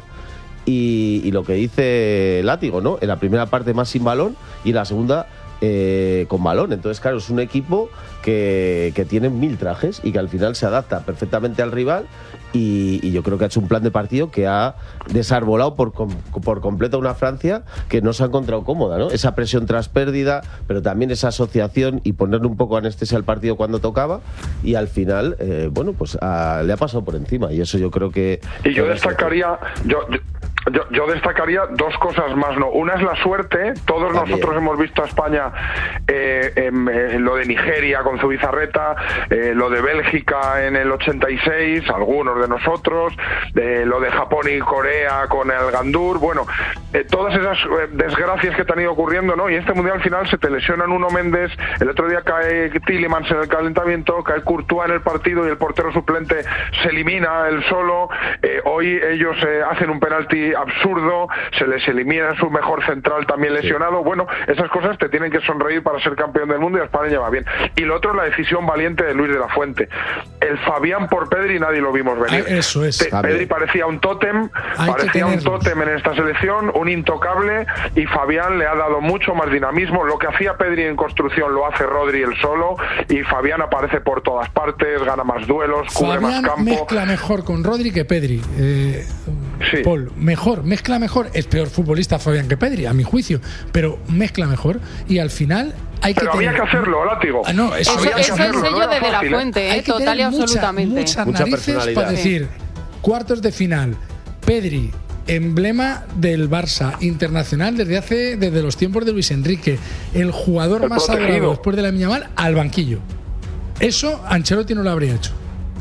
Y, y lo que dice Látigo, ¿no? En la primera parte más sin balón y en la segunda Eh, con balón. Entonces, claro, es un equipo que, que tiene mil trajes y que al final se adapta perfectamente al rival, y, y yo creo que ha hecho un plan de partido que ha desarbolado por, por completo a una Francia que no se ha encontrado cómoda, ¿no? Esa presión tras pérdida, pero también esa asociación y ponerle un poco anestesia al partido cuando tocaba, y al final, eh, bueno, pues a, le ha pasado por encima, y eso yo creo que... Y yo destacaría... Yo, yo... Yo, yo destacaría dos cosas más, ¿no? Una es la suerte. Todos También. nosotros hemos visto a España eh, en, en lo de Nigeria con Zubizarreta, eh, lo de Bélgica en el ochenta y seis, algunos de nosotros, eh, lo de Japón y Corea con el Gandur. Bueno, eh, todas esas eh, desgracias que te han ido ocurriendo, ¿no? Y este Mundial al final se te lesionan Nuno Méndez, el otro día cae Tielemans en el calentamiento, cae Courtois en el partido y el portero suplente se elimina él solo. Eh, hoy ellos eh, hacen un penalti absurdo, se les elimina su mejor central también lesionado. Bueno, esas cosas te tienen que sonreír para ser campeón del mundo, y España va bien. Y lo otro es la decisión valiente de Luis de la Fuente. El Fabián por Pedri nadie lo vimos venir. Ah, eso es. Te, Pedri parecía un tótem, Hay parecía un tótem en esta selección, un intocable, y Fabián le ha dado mucho más dinamismo. Lo que hacía Pedri en construcción lo hace Rodri él solo, y Fabián aparece por todas partes, gana más duelos, cubre Fabián más campo. Mezcla mejor con Rodri que Pedri. Eh, sí. Paul, mejor, mezcla mejor. Es peor futbolista Fabián que Pedri, a mi juicio, pero mezcla mejor, y al final hay que pero tener... había que hacerlo, Látigo. Ah, no, eso, eso, eso es el sello no de, de la Fuente, eh, total y absolutamente. Muchas narices para decir, cuartos de final, Pedri, emblema del Barça, internacional desde hace desde los tiempos de Luis Enrique, el jugador el más adorado después de la Lamine Yamal, al banquillo. Eso Ancelotti no lo habría hecho.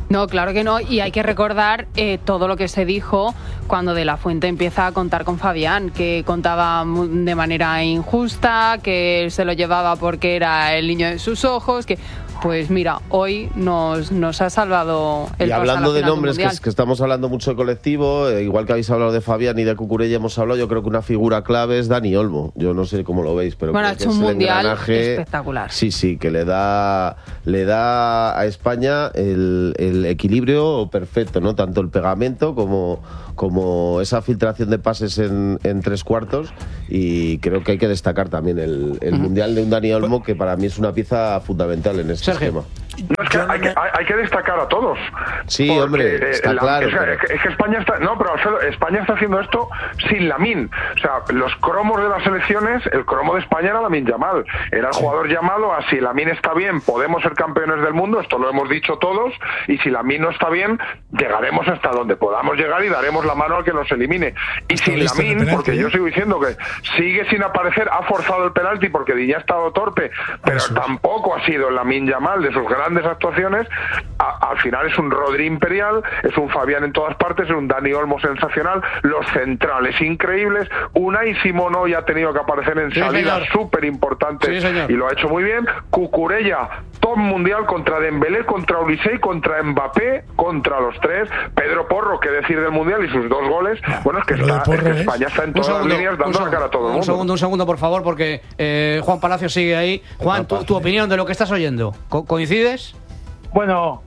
No, claro que no, y hay que recordar eh, todo lo que se dijo cuando De La Fuente empieza a contar con Fabián, que contaba de manera injusta, que él se lo llevaba porque era el niño de sus ojos, que pues mira, hoy nos, nos ha salvado el Y hablando de nombres, que, es, que estamos hablando mucho de colectivo, eh, igual que habéis hablado de Fabián y de Cucurella hemos hablado, yo creo que una figura clave es Dani Olmo. Yo no sé cómo lo veis, pero bueno, creo ha que hecho es un el mundial engranaje, espectacular. Sí, sí, que le da, le da a España el, el equilibrio perfecto, ¿no? Tanto el pegamento como, como esa filtración de pases en, en tres cuartos, y creo que hay que destacar también el, el uh-huh. mundial de un Dani Olmo, que para mí es una pieza fundamental en este Sergio. esquema. No, es que hay, que hay que destacar a todos. Sí, porque, hombre, está la, claro. Es que, pero... es que España está... No, pero Alfredo, España está haciendo esto sin Lamine. O sea, los cromos de las elecciones, el cromo de España era Lamine Yamal. Era el jugador llamado a si Lamine está bien, podemos ser campeones del mundo, esto lo hemos dicho todos, y si Lamine no está bien, llegaremos hasta donde podamos llegar y daremos la mano al que nos elimine. Y sin Lamine, porque ¿eh? yo sigo diciendo que sigue sin aparecer, ha forzado el penalti porque Diñé ha estado torpe, pero Eso. tampoco ha sido el Lamine Yamal de sus grandes actuaciones. A, al final es un Rodri imperial, es un Fabián en todas partes, es un Dani Olmo sensacional, los centrales increíbles, Unai Simón hoy ha tenido que aparecer en sí, salidas súper importantes sí, y lo ha hecho muy bien. Cucurella, top mundial contra Dembélé, contra Olise, contra Mbappé, contra los tres. Pedro Porro, qué decir del mundial y sus dos goles. Bueno, es que, está, es que España está en todas segundo, las líneas dando la cara a todo el mundo. Un segundo, un segundo, por favor, porque eh, Juan Palacio sigue ahí. Juan, tu, tu opinión de lo que estás oyendo, ¿Co- ¿coincides? Bueno,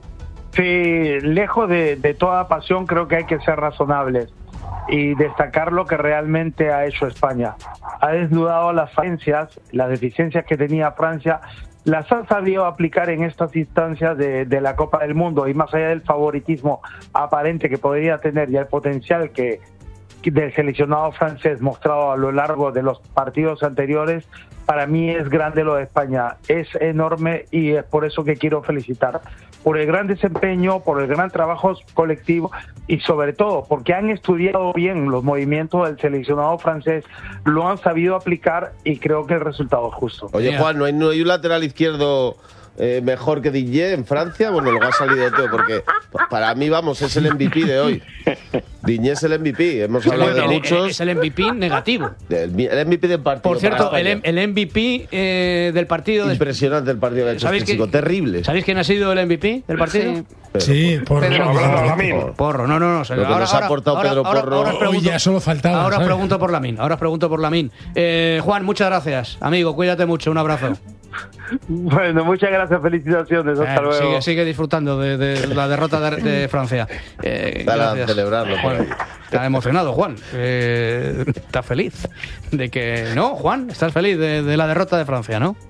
sí, lejos de, de toda pasión, creo que hay que ser razonables y destacar lo que realmente ha hecho España. Ha desnudado las falencias, las deficiencias que tenía Francia, las han sabido aplicar en estas instancias de, de la Copa del Mundo, y más allá del favoritismo aparente que podría tener y el potencial que del seleccionado francés mostrado a lo largo de los partidos anteriores, para mí es grande lo de España, es enorme, y es por eso que quiero felicitar por el gran desempeño, por el gran trabajo colectivo y sobre todo porque han estudiado bien los movimientos del seleccionado francés, lo han sabido aplicar y creo que el resultado es justo. Oye, Juan, ¿no hay, no hay un lateral izquierdo eh, mejor que Diñé en Francia? Bueno, luego ha salido todo, porque para mí, vamos, es el M V P de hoy. Diñé es el M V P, hemos hablado el, de muchos. Es el M V P negativo. El, el M V P del partido. Por cierto, el, el M V P eh, del partido. Impresionante el partido que ha hecho este chico, terrible. ¿Sabéis quién ha sido el M V P del partido? Sí, Pero, sí Porro. Pedro, Porro. Porro, no, no, no. Lo que ahora, nos ha aportado ahora, Pedro ahora, Porro. Ahora, ahora pregunto, Hoy ya solo faltaba. Ahora os ¿sabes? pregunto por Lamine. Ahora os pregunto por Lamine. Eh, Juan, muchas gracias. Amigo, cuídate mucho. Un abrazo. Bueno, muchas gracias, felicitaciones, hasta eh, luego. Sigue, sigue disfrutando de, de la derrota de, de Francia. Eh, Está a celebrarlo. Juan, está emocionado, Juan. Eh, está feliz de que... No, Juan, estás feliz de, de la derrota de Francia, ¿no?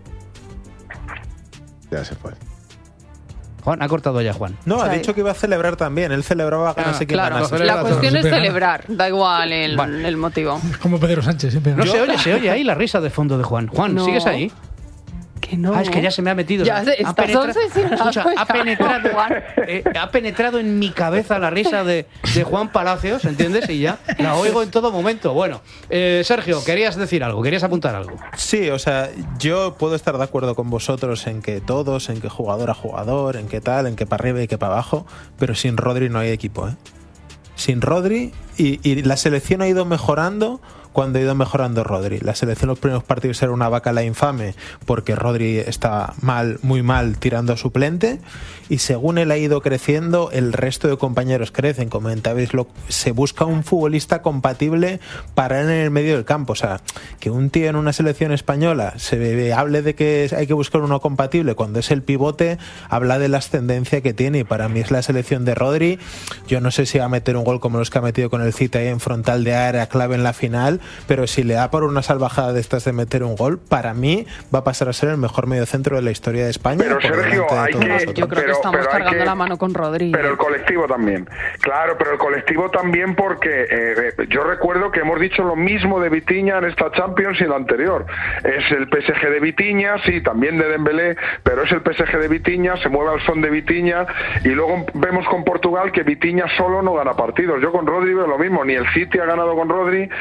Ya se fue. Juan, ha cortado ya Juan. No, ha dicho que iba a celebrar también. Él celebraba que ah, no sé quién claro, ganase. La cuestión es celebrar, da igual el, vale. el motivo. Como Pedro Sánchez siempre. No, se oye, se oye ahí la risa de fondo de Juan. Juan, no. ¿Sigues ahí? Que no. Ah, es que ya se me ha metido. Ya, ha, penetra... Escucha, ha, penetrado, eh, ha penetrado en mi cabeza la risa de, de Juan Palacios, ¿entiendes? Y ya la oigo en todo momento. Bueno, eh, Sergio, querías decir algo, querías apuntar algo. Sí, o sea, yo puedo estar de acuerdo con vosotros en que todos, en que jugador a jugador, en que tal, en que para arriba y que para abajo, pero sin Rodri no hay equipo, ¿eh? Sin Rodri, y, y la selección ha ido mejorando cuando ha ido mejorando Rodri. La selección los primeros partidos era una vaca la infame porque Rodri está mal, muy mal tirando a suplente, y según él ha ido creciendo, el resto de compañeros crecen. Comentabais, lo, se busca un futbolista compatible para él en el medio del campo. O sea, que un tío en una selección española se hable de que hay que buscar uno compatible cuando es el pivote, habla de la ascendencia que tiene, y para mí es la selección de Rodri. Yo no sé si va a meter un gol como los que ha metido con el City ahí en frontal de área clave en la final, pero si le da por una salvajada de estas de meter un gol, para mí va a pasar a ser el mejor mediocentro de la historia de España. Pero Sergio, hay que, yo creo pero, que estamos pero cargando que, la mano con Rodri. Pero el colectivo también. Claro, pero el colectivo también porque eh, yo recuerdo que hemos dicho lo mismo de Vitinha en esta Champions y en la anterior. Es el P S G de Vitinha, sí, también de Dembélé, pero es el P S G de Vitinha, se mueve al son de Vitinha, y luego vemos con Portugal que Vitinha solo no gana partidos. Yo con Rodri veo lo mismo, ni el City ha ganado con Rodri, ni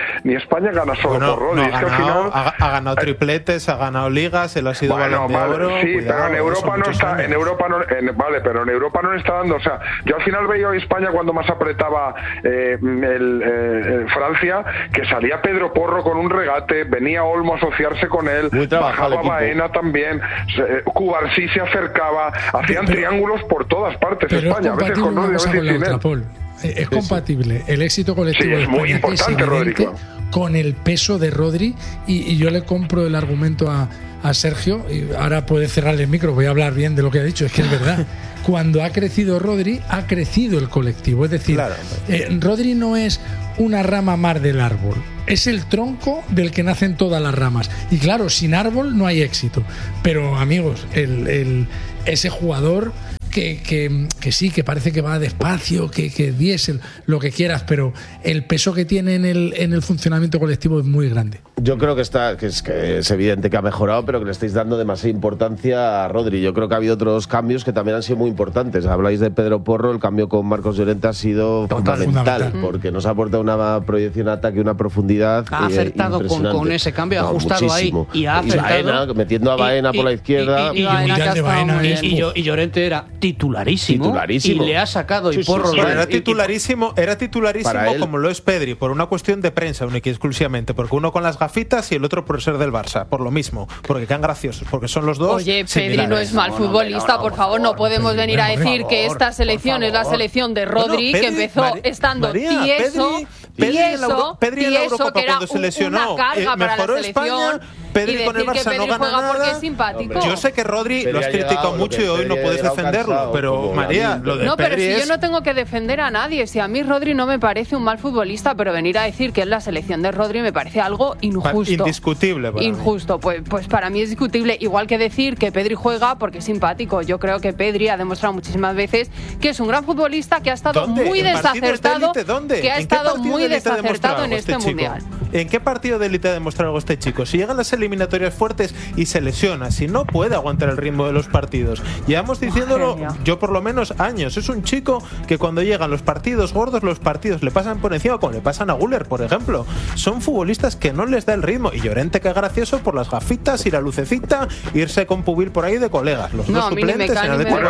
España gana solo bueno, por Rodri. no, es ha, que al ganado, final, ha, ha ganado tripletes, ha ganado ligas, él ha sido bueno, balón de vale, oro. sí, cuidado, pero en Europa no está, años. en Europa no, en, vale, pero en Europa no le está dando. O sea, yo al final veía a España cuando más apretaba eh, el, eh, Francia, que salía Pedro Porro con un regate, venía Olmo a asociarse con él, bajaba Baena también, Cubarsí se acercaba, hacían pero, triángulos por todas partes pero España, a veces con Rodri, a veces sin él. Es compatible el éxito colectivo sí, es de España, muy importante, que es evidente, Rodri, con el peso de Rodri, y, y yo le compro el argumento a, a Sergio, y ahora puede cerrar el micro, voy a hablar bien de lo que ha dicho, es que es verdad. Cuando ha crecido Rodri, ha crecido el colectivo, es decir, claro. eh, Rodri no es una rama más del árbol, es el tronco del que nacen todas las ramas, y claro, sin árbol no hay éxito, pero amigos, el, el, ese jugador Que, que, que sí, que parece que va despacio, que, que diésel, lo que quieras, pero el peso que tiene en el, en el funcionamiento colectivo es muy grande. Yo creo que está, que es, que es evidente que ha mejorado, pero que le estáis dando demasiada importancia a Rodri. Yo creo que ha habido otros cambios que también han sido muy importantes. Habláis de Pedro Porro, el cambio con Marcos Llorente ha sido Total, fundamental, fundamental, porque nos ha aportado una proyección ataque, una profundidad. Ha acertado eh, con, con ese cambio, no, ha ajustado muchísimo. ahí y ha acertado. Y Baena, metiendo a Baena y, por la izquierda. Y, y, y, y, Baena, y, y, y Llorente era titularísimo, titularísimo. Y le ha sacado sí, y Porro. Sí, sí, sí. Era titularísimo, era titularísimo como lo es Pedri, por una cuestión de prensa única y exclusivamente, porque uno con las gafitas y el otro por ser del Barça, por lo mismo, porque quedan graciosos, porque son los dos. Oye, Pedri no es mal futbolista, no, no, por favor, no podemos Pedri, venir a decir favor, que esta selección es la selección de Rodri, bueno, Pedri, que empezó María, estando María, tieso, Pedri, tieso, Pedri en la Eurocopa que era cuando se lesionó, una carga eh, para la selección. España, Pedri con el Barça no gana nada. Porque es simpático. Yo sé que Rodri Pedri lo has criticado mucho y hoy no puedes defenderlo, cansado, pero María, lo de No, pero Pedri si es... yo no tengo que defender a nadie, si a mí Rodri no me parece un mal futbolista, pero venir a decir que es la selección de Rodri me parece algo injusto. Indiscutible para Injusto, pues, pues para mí es discutible, igual que decir que Pedri juega porque es simpático. Yo creo que Pedri ha demostrado muchísimas veces que es un gran futbolista, que ha estado ¿Dónde? muy desacertado, de ¿Dónde? que ha estado muy desacertado en este este mundial. ¿En qué partido de élite ha demostrado algo este chico? Si llegan las eliminatorias fuertes y se lesiona, si no puede aguantar el ritmo de los partidos. Llevamos diciéndolo, yo por lo menos años. Es un chico que cuando llegan los partidos gordos, los partidos le pasan por encima, como le pasan a Güler, por ejemplo. Son futbolistas que no les da el ritmo. Y Llorente, que gracioso por las gafitas y la lucecita, irse con Pubil por ahí de colegas. Los no, dos suplentes en el Bueno,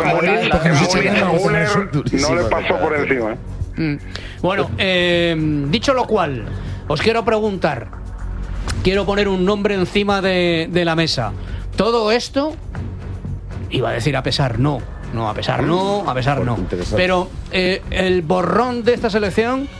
Güler no le pasó por encima. Mm. Bueno, eh, dicho lo cual, os quiero preguntar, quiero poner un nombre encima de, de la mesa. Todo esto, iba a decir a pesar, no, no, a pesar no, a pesar no. Pero eh, el borrón de esta selección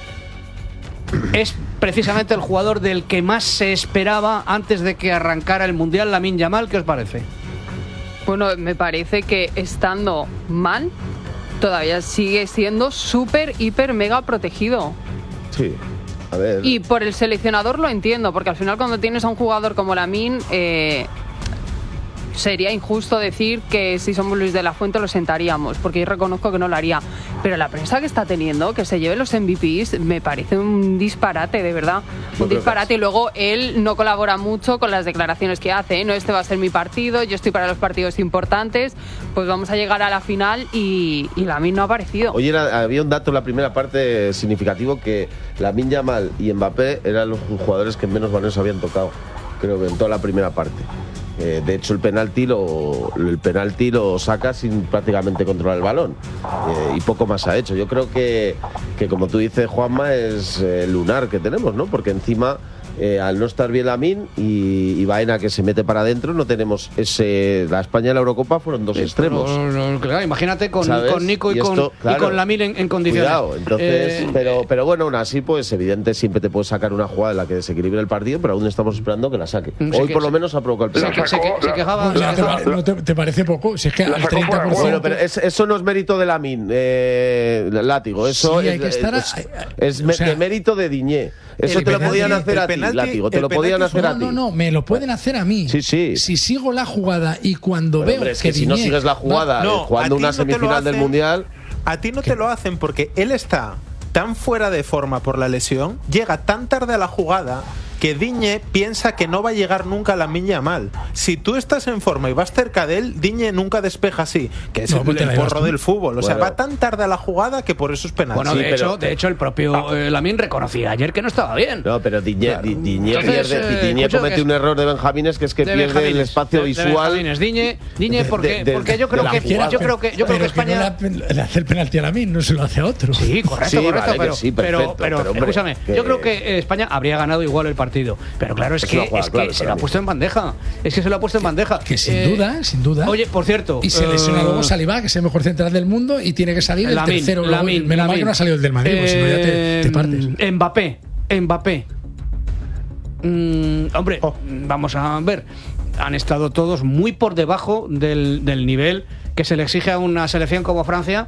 es precisamente el jugador del que más se esperaba antes de que arrancara el Mundial, Lamine Yamal. ¿Qué os parece? Bueno, me parece que estando mal, todavía sigue siendo súper, hiper, mega protegido. Sí, a ver. Y por el seleccionador lo entiendo, porque al final cuando tienes a un jugador como Lamine, eh, sería injusto decir que si somos Luis de la Fuente lo sentaríamos, porque yo reconozco que no lo haría. Pero la prensa que está teniendo, que se lleve los M V Ps, me parece un disparate, de verdad. Un no disparate. Y luego él no colabora mucho con las declaraciones que hace, ¿eh? No, este va a ser mi partido, yo estoy para los partidos importantes, pues vamos a llegar a la final y, y Lamine no ha aparecido. Oye, era, había un dato en la primera parte significativo, que Lamine Yamal y Mbappé eran los jugadores que menos balones habían tocado, creo que en toda la primera parte. Eh, de hecho, el penalti lo, el penalti lo saca sin prácticamente controlar el balón. Eh, y poco más ha hecho. Yo creo que, que como tú dices, Juanma, es el lunar que tenemos, ¿no? Porque encima, eh, al no estar bien Lamine y, y Baena, que se mete para adentro, no tenemos ese... La España y la Eurocopa fueron dos esto extremos. No, no, claro, imagínate con, con Nico y, y esto, con, claro, y con Lamine en, en condiciones. Cuidado, entonces, eh, pero, pero bueno, aún así, pues evidente, siempre te puedes sacar una jugada en la que desequilibre el partido, pero aún estamos esperando que la saque. Hoy que, por lo menos ha provocado el penalti. Se, que, se quejaba. No, se quejaba. ¿No te, te parece poco? Si es que al treinta por ciento. Bueno, pero es, eso no es mérito de Lamine, eh, látigo. Eso sí, es, hay que estar a, es, es, es o sea, de mérito de Diñé. Eso te penalti, lo podían hacer a ti, penalti, látigo. Te lo podían hacer no, a ti. No, no, me lo pueden hacer a mí. Sí, sí. Si sigo la jugada y cuando bueno, veo hombre, es que, que si Diñé, no sigues la jugada, no, jugando una semifinal no hacen, del Mundial. A ti no te lo hacen porque él está tan fuera de forma por la lesión, llega tan tarde a la jugada que Digne piensa que no va a llegar nunca a Lamine Yamal. Si tú estás en forma y vas cerca de él, Digne nunca despeja así, que es no, el, el porro del fútbol. O bueno. sea, va tan tarde a la jugada que por eso es penal. Bueno, sí, de, pero, hecho, de hecho, el propio eh, Lamine reconocía ayer que no estaba bien. No, pero Digne, claro. Digne, Entonces, pierde, eh, Digne comete es, un error de Benjamines, que es que pierde Benjamines, el espacio de, visual. De Digne, Digne porque, de, de, porque yo creo que jugada, yo creo que yo creo que España que no le hace el penalti a Lamine, no se lo hace a otro. Sí, correcto, sí, correcto, vale, pero, sí, perfecto, pero, pero, pero hombre, escúchame, que... yo creo que España habría ganado igual el partido, pero claro, es, es que, jugada, es que claro, se lo ha puesto en bandeja, es que se lo ha puesto en bandeja. Que sin eh, duda, sin duda. Oye, por cierto, y se lesiona uh, luego Saliba, que es el mejor central del mundo y tiene que salir el tercero. Lamine, menos mal que no ha salido el del Madrid, eh, pues si no ya te, te partes. Mbappé, Mbappé. Mm, hombre, oh. vamos a ver. Han estado todos muy por debajo del, del nivel que se le exige a una selección como Francia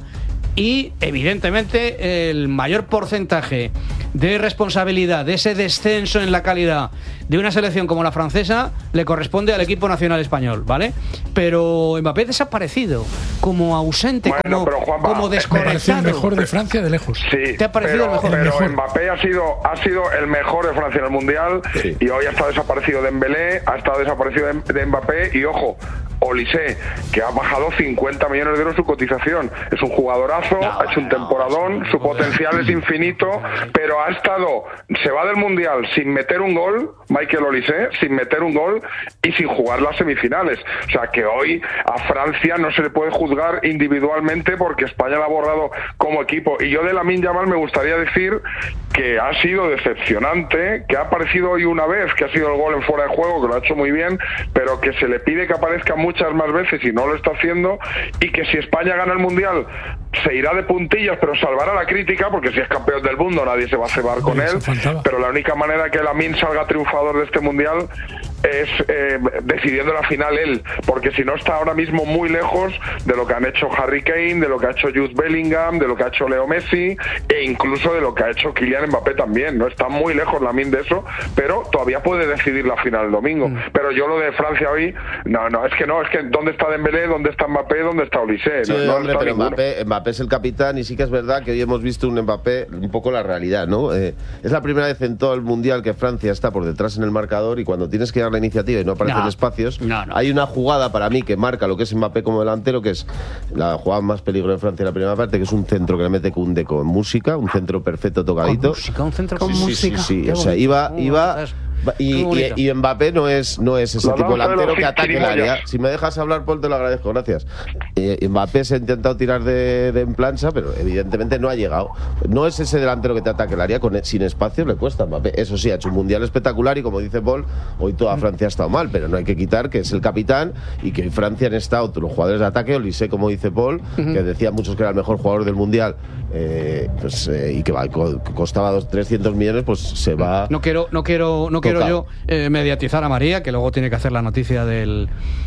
y evidentemente el mayor porcentaje de responsabilidad de ese descenso en la calidad de una selección como la francesa le corresponde al equipo nacional español, ¿vale? Pero Mbappé desaparecido, como ausente, bueno, como, Juanma, como desconectado. El mejor de Francia de lejos. Sí, ¿te ha parecido pero, el mejor? Pero el mejor. Mbappé ha sido, ha sido el mejor de Francia en el Mundial sí. y hoy ha estado desaparecido Dembélé, ha estado desaparecido de, de Mbappé y ojo, Olise, que ha bajado cincuenta millones de euros su cotización. Es un jugadorazo, no, ha hecho un temporadón, no, su potencial es infinito, pero ha estado, se va del Mundial sin meter un gol, Michael Olise, sin meter un gol y sin jugar las semifinales. O sea que hoy a Francia no se le puede juzgar individualmente porque España la ha borrado como equipo. Y yo de Lamine Yamal me gustaría decir que ha sido decepcionante, que ha aparecido hoy una vez, que ha sido el gol en fuera de juego, que lo ha hecho muy bien, pero que se le pide que aparezca muchas más veces y no lo está haciendo, y que si España gana el Mundial se irá de puntillas, pero salvará la crítica, porque si es campeón del mundo nadie se va a cebar con él, pero la única manera que Lamine salga triunfador de este Mundial es eh, decidiendo la final él, porque si no está ahora mismo muy lejos de lo que han hecho Harry Kane, de lo que ha hecho Jude Bellingham, de lo que ha hecho Leo Messi e incluso de lo que ha hecho Kylian Mbappé también. No está muy lejos Lamine de eso, pero todavía puede decidir la final el domingo. Mm. Pero yo lo de Francia hoy, no, no, es que no, es que ¿dónde está Dembélé? ¿Dónde está Mbappé? ¿Dónde está Olise? Sí, no, no hombre, pero Mbappé, Mbappé es el capitán y sí que es verdad que hoy hemos visto un Mbappé un poco la realidad, ¿no? Eh, es la primera vez en todo el Mundial que Francia está por detrás en el marcador y cuando tienes que dar la iniciativa y no aparecen no, espacios, no, no. hay una jugada para mí que marca lo que es Mbappé como delantero, que es la jugada más peligrosa de Francia en la primera parte, que es un centro que le mete Koundé con música, un centro perfecto tocadito. ¿Con música? ¿Un centro con sí, música? Sí, sí, sí. O sea, iba... iba Y, y, y Mbappé no es no es ese no, tipo de delantero que ataque el área. Si me dejas hablar, Paul, te lo agradezco, gracias. Eh, Mbappé se ha intentado tirar de, de en plancha, pero evidentemente no ha llegado. No es ese delantero que te ataque el área, con, sin espacio le cuesta a Mbappé. Eso sí, ha hecho un mundial espectacular y como dice Paul, hoy toda Francia ha estado mal, pero no hay que quitar que es el capitán y que hoy Francia han estado los jugadores de ataque, Olise, como dice Paul, uh-huh. que decían muchos que era el mejor jugador del mundial, eh, pues, eh, y que va, costaba dos, trescientos millones, pues se va. No quiero, no quiero, no quiero yo eh, mediatizar a María, que luego tiene que hacer la noticia del,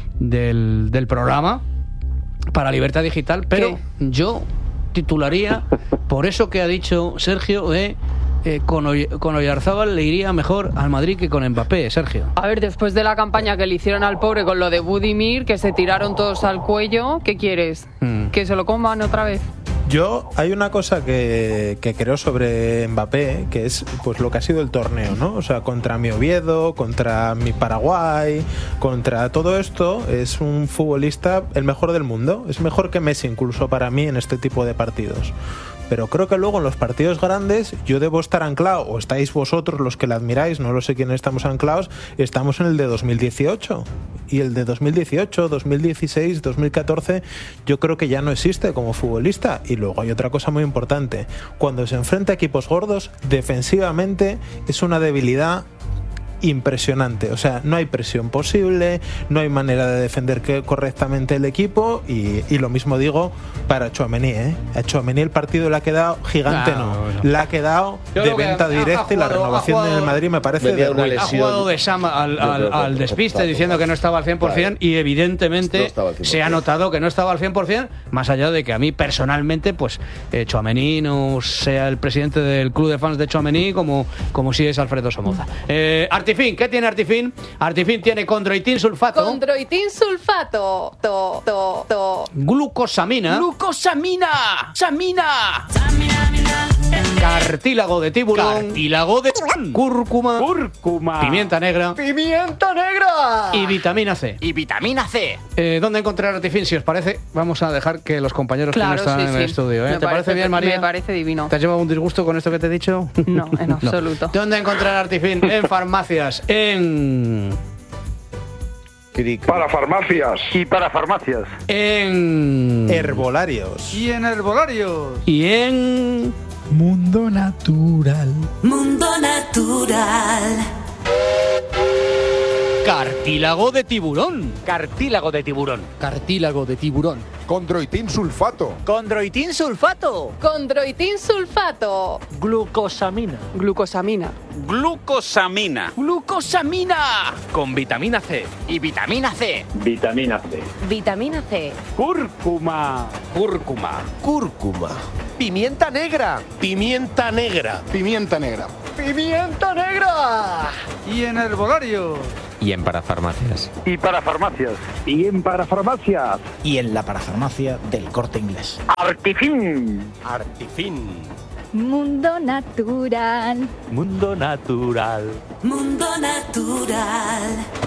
del, del programa para Libertad Digital, pero ¿qué? Yo titularía por eso que ha dicho Sergio de eh, con, Oy- con Oyarzábal le iría mejor al Madrid que con Mbappé, Sergio. A ver, después de la campaña que le hicieron al pobre con lo de Budimir, que se tiraron todos al cuello, ¿qué quieres? Hmm. ¿Que se lo coman otra vez? Yo, hay una cosa que, que creo sobre Mbappé, que es pues lo que ha sido el torneo, ¿no? O sea, contra mi Oviedo, contra mi Paraguay, contra todo esto, es un futbolista el mejor del mundo. Es mejor que Messi incluso para mí en este tipo de partidos. Pero creo que luego en los partidos grandes yo debo estar anclado, o estáis vosotros los que la admiráis, no lo sé quiénes estamos anclados, estamos en el de dos mil dieciocho. Y el de dos mil dieciocho, dos mil dieciséis, dos mil catorce, yo creo que ya no existe como futbolista. Y luego hay otra cosa muy importante. Cuando se enfrenta a equipos gordos, defensivamente es una debilidad impresionante, o sea, no hay presión posible, no hay manera de defender que correctamente el equipo y, y lo mismo digo para Tchouaméni, ¿eh? A Tchouaméni el partido le ha quedado gigante, no, no, no. le ha quedado Yo de venta directa jugado, y la renovación jugado, en el Madrid me parece de una lesión. Ha jugado de Sam al, al, al despiste diciendo que no estaba al cien por ciento y evidentemente no se ha notado que no estaba al cien por ciento, más allá de que a mí personalmente pues eh, Tchouaméni no sea el presidente del club de fans de Tchouaméni como, como si es Alfredo Somoza. Eh, Artifin, ¿qué tiene Artifin? Artifin tiene condroitin sulfato. Condroitin sulfato. To, to, to. Glucosamina. Glucosamina. Samina. Cartílago de tiburón. Cartílago de cúrcuma, cúrcuma, pimienta negra pimienta negra y vitamina C. Y vitamina C. Eh, ¿Dónde encontrar Artifin? Si os parece, vamos a dejar que los compañeros Claro, que no están sí, en sí. el estudio. ¿eh? Me ¿Te parece bien, María? Me parece divino. ¿Te has llevado un disgusto con esto que te he dicho? No, en absoluto. ¿Dónde encontrar Artifin? En farmacias, en... Para farmacias. Y para farmacias. En... Herbolarios. Y en herbolarios. Y en... Mundo Natural. Mundo Natural. Cartílago de tiburón. Cartílago de tiburón. Cartílago de tiburón. Condroitin sulfato. Condroitin sulfato. Condroitin sulfato. Glucosamina. Glucosamina. Glucosamina. Glucosamina. Con vitamina C. Y vitamina C. Vitamina C. Vitamina C. Cúrcuma. Cúrcuma. Cúrcuma. Pimienta negra. Pimienta negra. Pimienta negra. Pimienta negra. Y en herbolarios. Y en parafarmacias. Y para farmacias. Y en parafarmacias. Y en la parafarmacia del Corte Inglés. Artifin. Artifin. Mundo Natural. Mundo natural. Mundo Natural.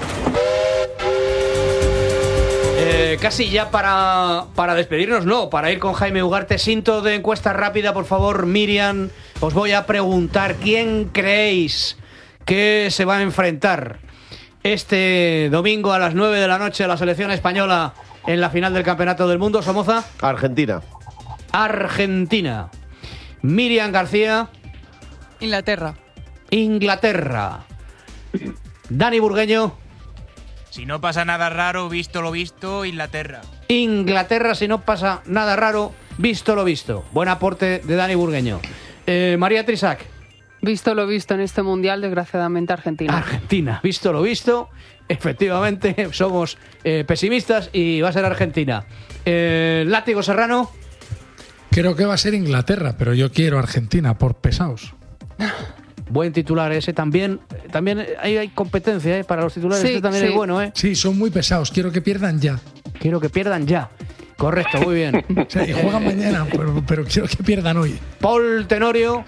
Eh, casi ya para, para despedirnos, no, para ir con Jaime Ugarte. Cinto de encuesta rápida, por favor, Miriam. Os voy a preguntar, ¿quién creéis que se va a enfrentar este domingo a las nueve de la noche a la selección española en la final del Campeonato del Mundo? Somoza. Argentina. Argentina. Miriam García. Inglaterra. Inglaterra. Dani Burgueño. Si no pasa nada raro, visto lo visto, Inglaterra. Inglaterra, si no pasa nada raro, visto lo visto. Buen aporte de Dani Burgueño. Eh, María Trisac. Visto lo visto en este mundial, desgraciadamente Argentina. Argentina, visto lo visto. Efectivamente, somos eh, pesimistas y va a ser Argentina. Eh, Látigo Serrano. Creo que va a ser Inglaterra, pero yo quiero Argentina por pesados. Buen titular ese también. También hay, hay competencia ¿eh? para los titulares. Sí, este también sí. es bueno, ¿eh? Sí, son muy pesados. Quiero que pierdan ya. Quiero que pierdan ya. Correcto, muy bien. O sea, y juegan mañana, pero, pero quiero que pierdan hoy. Paul Tenorio.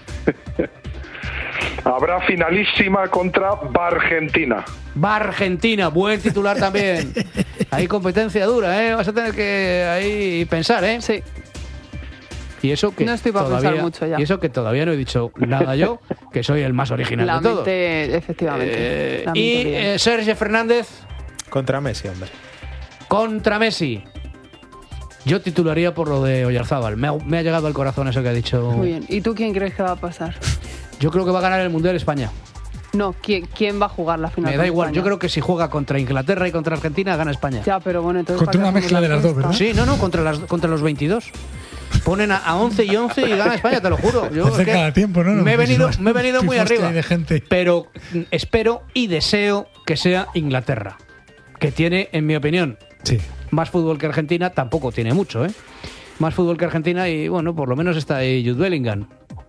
Habrá finalísima contra Argentina. Argentina, buen titular también. Hay competencia dura, ¿eh? Vas a tener que ahí pensar, ¿eh? Sí. Y eso que No estoy para todavía, pensar mucho ya. Y eso que todavía no he dicho nada yo, que soy el más original La de todos. mente, efectivamente. Eh, La mente y bien. eh, Sergio Fernández. Contra Messi, hombre. Contra Messi. Yo titularía por lo de Oyarzábal. Me ha, me ha llegado al corazón eso que ha dicho. Muy bien. ¿Y tú quién crees que va a pasar? Yo creo que va a ganar el Mundial España. No, ¿quién, quién va a jugar la final? Me da con igual. España? Yo creo que si juega contra Inglaterra y contra Argentina, gana España. Ya, pero bueno, entonces. Contra ¿para una qué mezcla hacemos de la las dos, encuesta? ¿verdad? Sí, no, no, contra, las, contra los veintidós. Ponen a, a once y once y gana España, te lo juro. Yo Hace es que cada tiempo, ¿no? Me he venido, Muchísimas me he venido muy pifos que arriba. hay de gente. Pero mm, espero y deseo que sea Inglaterra, que tiene, en mi opinión, sí. más fútbol que Argentina. Tampoco tiene mucho, ¿eh? Más fútbol que Argentina y, bueno, por lo menos está ahí Jude Bellingham.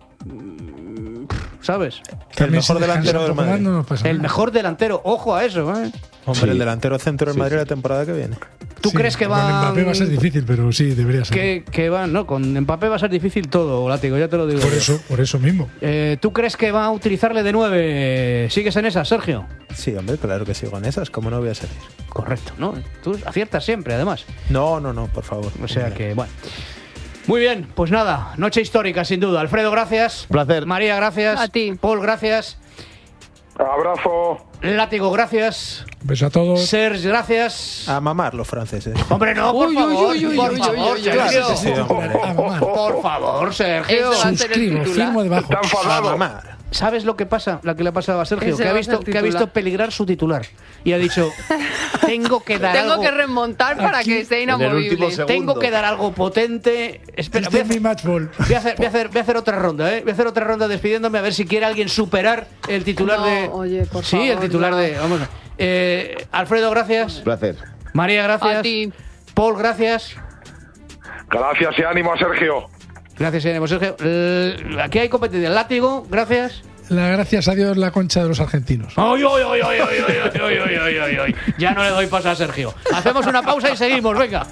¿Sabes? El mejor delantero del Madrid. No pasa El nada. mejor delantero, ojo a eso, ¿eh? Hombre, Sí. el delantero centro del Sí, Madrid sí. la temporada que viene. ¿Tú Sí, crees que con va Mbappé va a ser difícil, pero sí, debería ser. que, que va, no, con Mbappé va a ser difícil todo, Látigo, ya te lo digo. Por yo. eso, por eso mismo. Eh, ¿Tú crees que va a utilizarle de nueve? ¿Sigues en esa, Sergio? Sí, hombre, claro que sigo en esas. ¿Cómo no voy a salir? Correcto, ¿no? Tú aciertas siempre, además. No, no, no, por favor. O sea que, bueno. Muy bien, pues nada, noche histórica, sin duda. Alfredo, gracias. Placer. María, gracias. A ti. Paul, gracias. Abrazo. Látigo, gracias. Beso a todos. Serge, gracias. A mamar los franceses. Hombre, no, por Uy, favor. uy, uy, por uy, favor, uy, uy, Sergio. Sí, sí, sí, hombre. A mamar. Por favor, Sergio. Ese va a ser el Suscribo, titular. firmo debajo. Está enfadado. A mamar. ¿Sabes lo que pasa? Lo que le ha pasado a Sergio, Ese que ha va a visto ser que ha titular. visto peligrar su titular y ha dicho, tengo que dar Tengo algo, que remontar para Aquí, que sea en el último inamovible. segundo. tengo que dar algo potente. Espera, Este voy a es mi hacer- match ball. Voy a, hacer, voy, a hacer, voy a hacer otra ronda, ¿eh? Voy a hacer otra ronda despidiéndome a ver si quiere alguien superar el titular No, de. oye, por sí, el favor, titular no. de. Vamos. a- Eh, Alfredo, gracias. Placer. María, gracias. A ti. Paul, gracias. Gracias y ánimo a Sergio. Gracias, Irene, Sergio. Eh, aquí hay competencia. Látigo, gracias. La gracias a Dios la concha de los argentinos. ¡Ay, ay, ay, ay, ay, ay, ay, ay, ay, ay, ay! Ya no le doy paso a Sergio. Hacemos una pausa y seguimos, venga.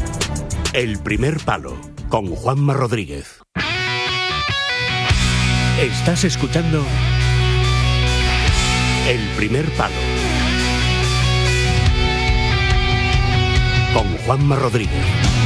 El primer palo con Juanma Rodríguez. Estás escuchando El Primer Palo con Juanma Rodríguez.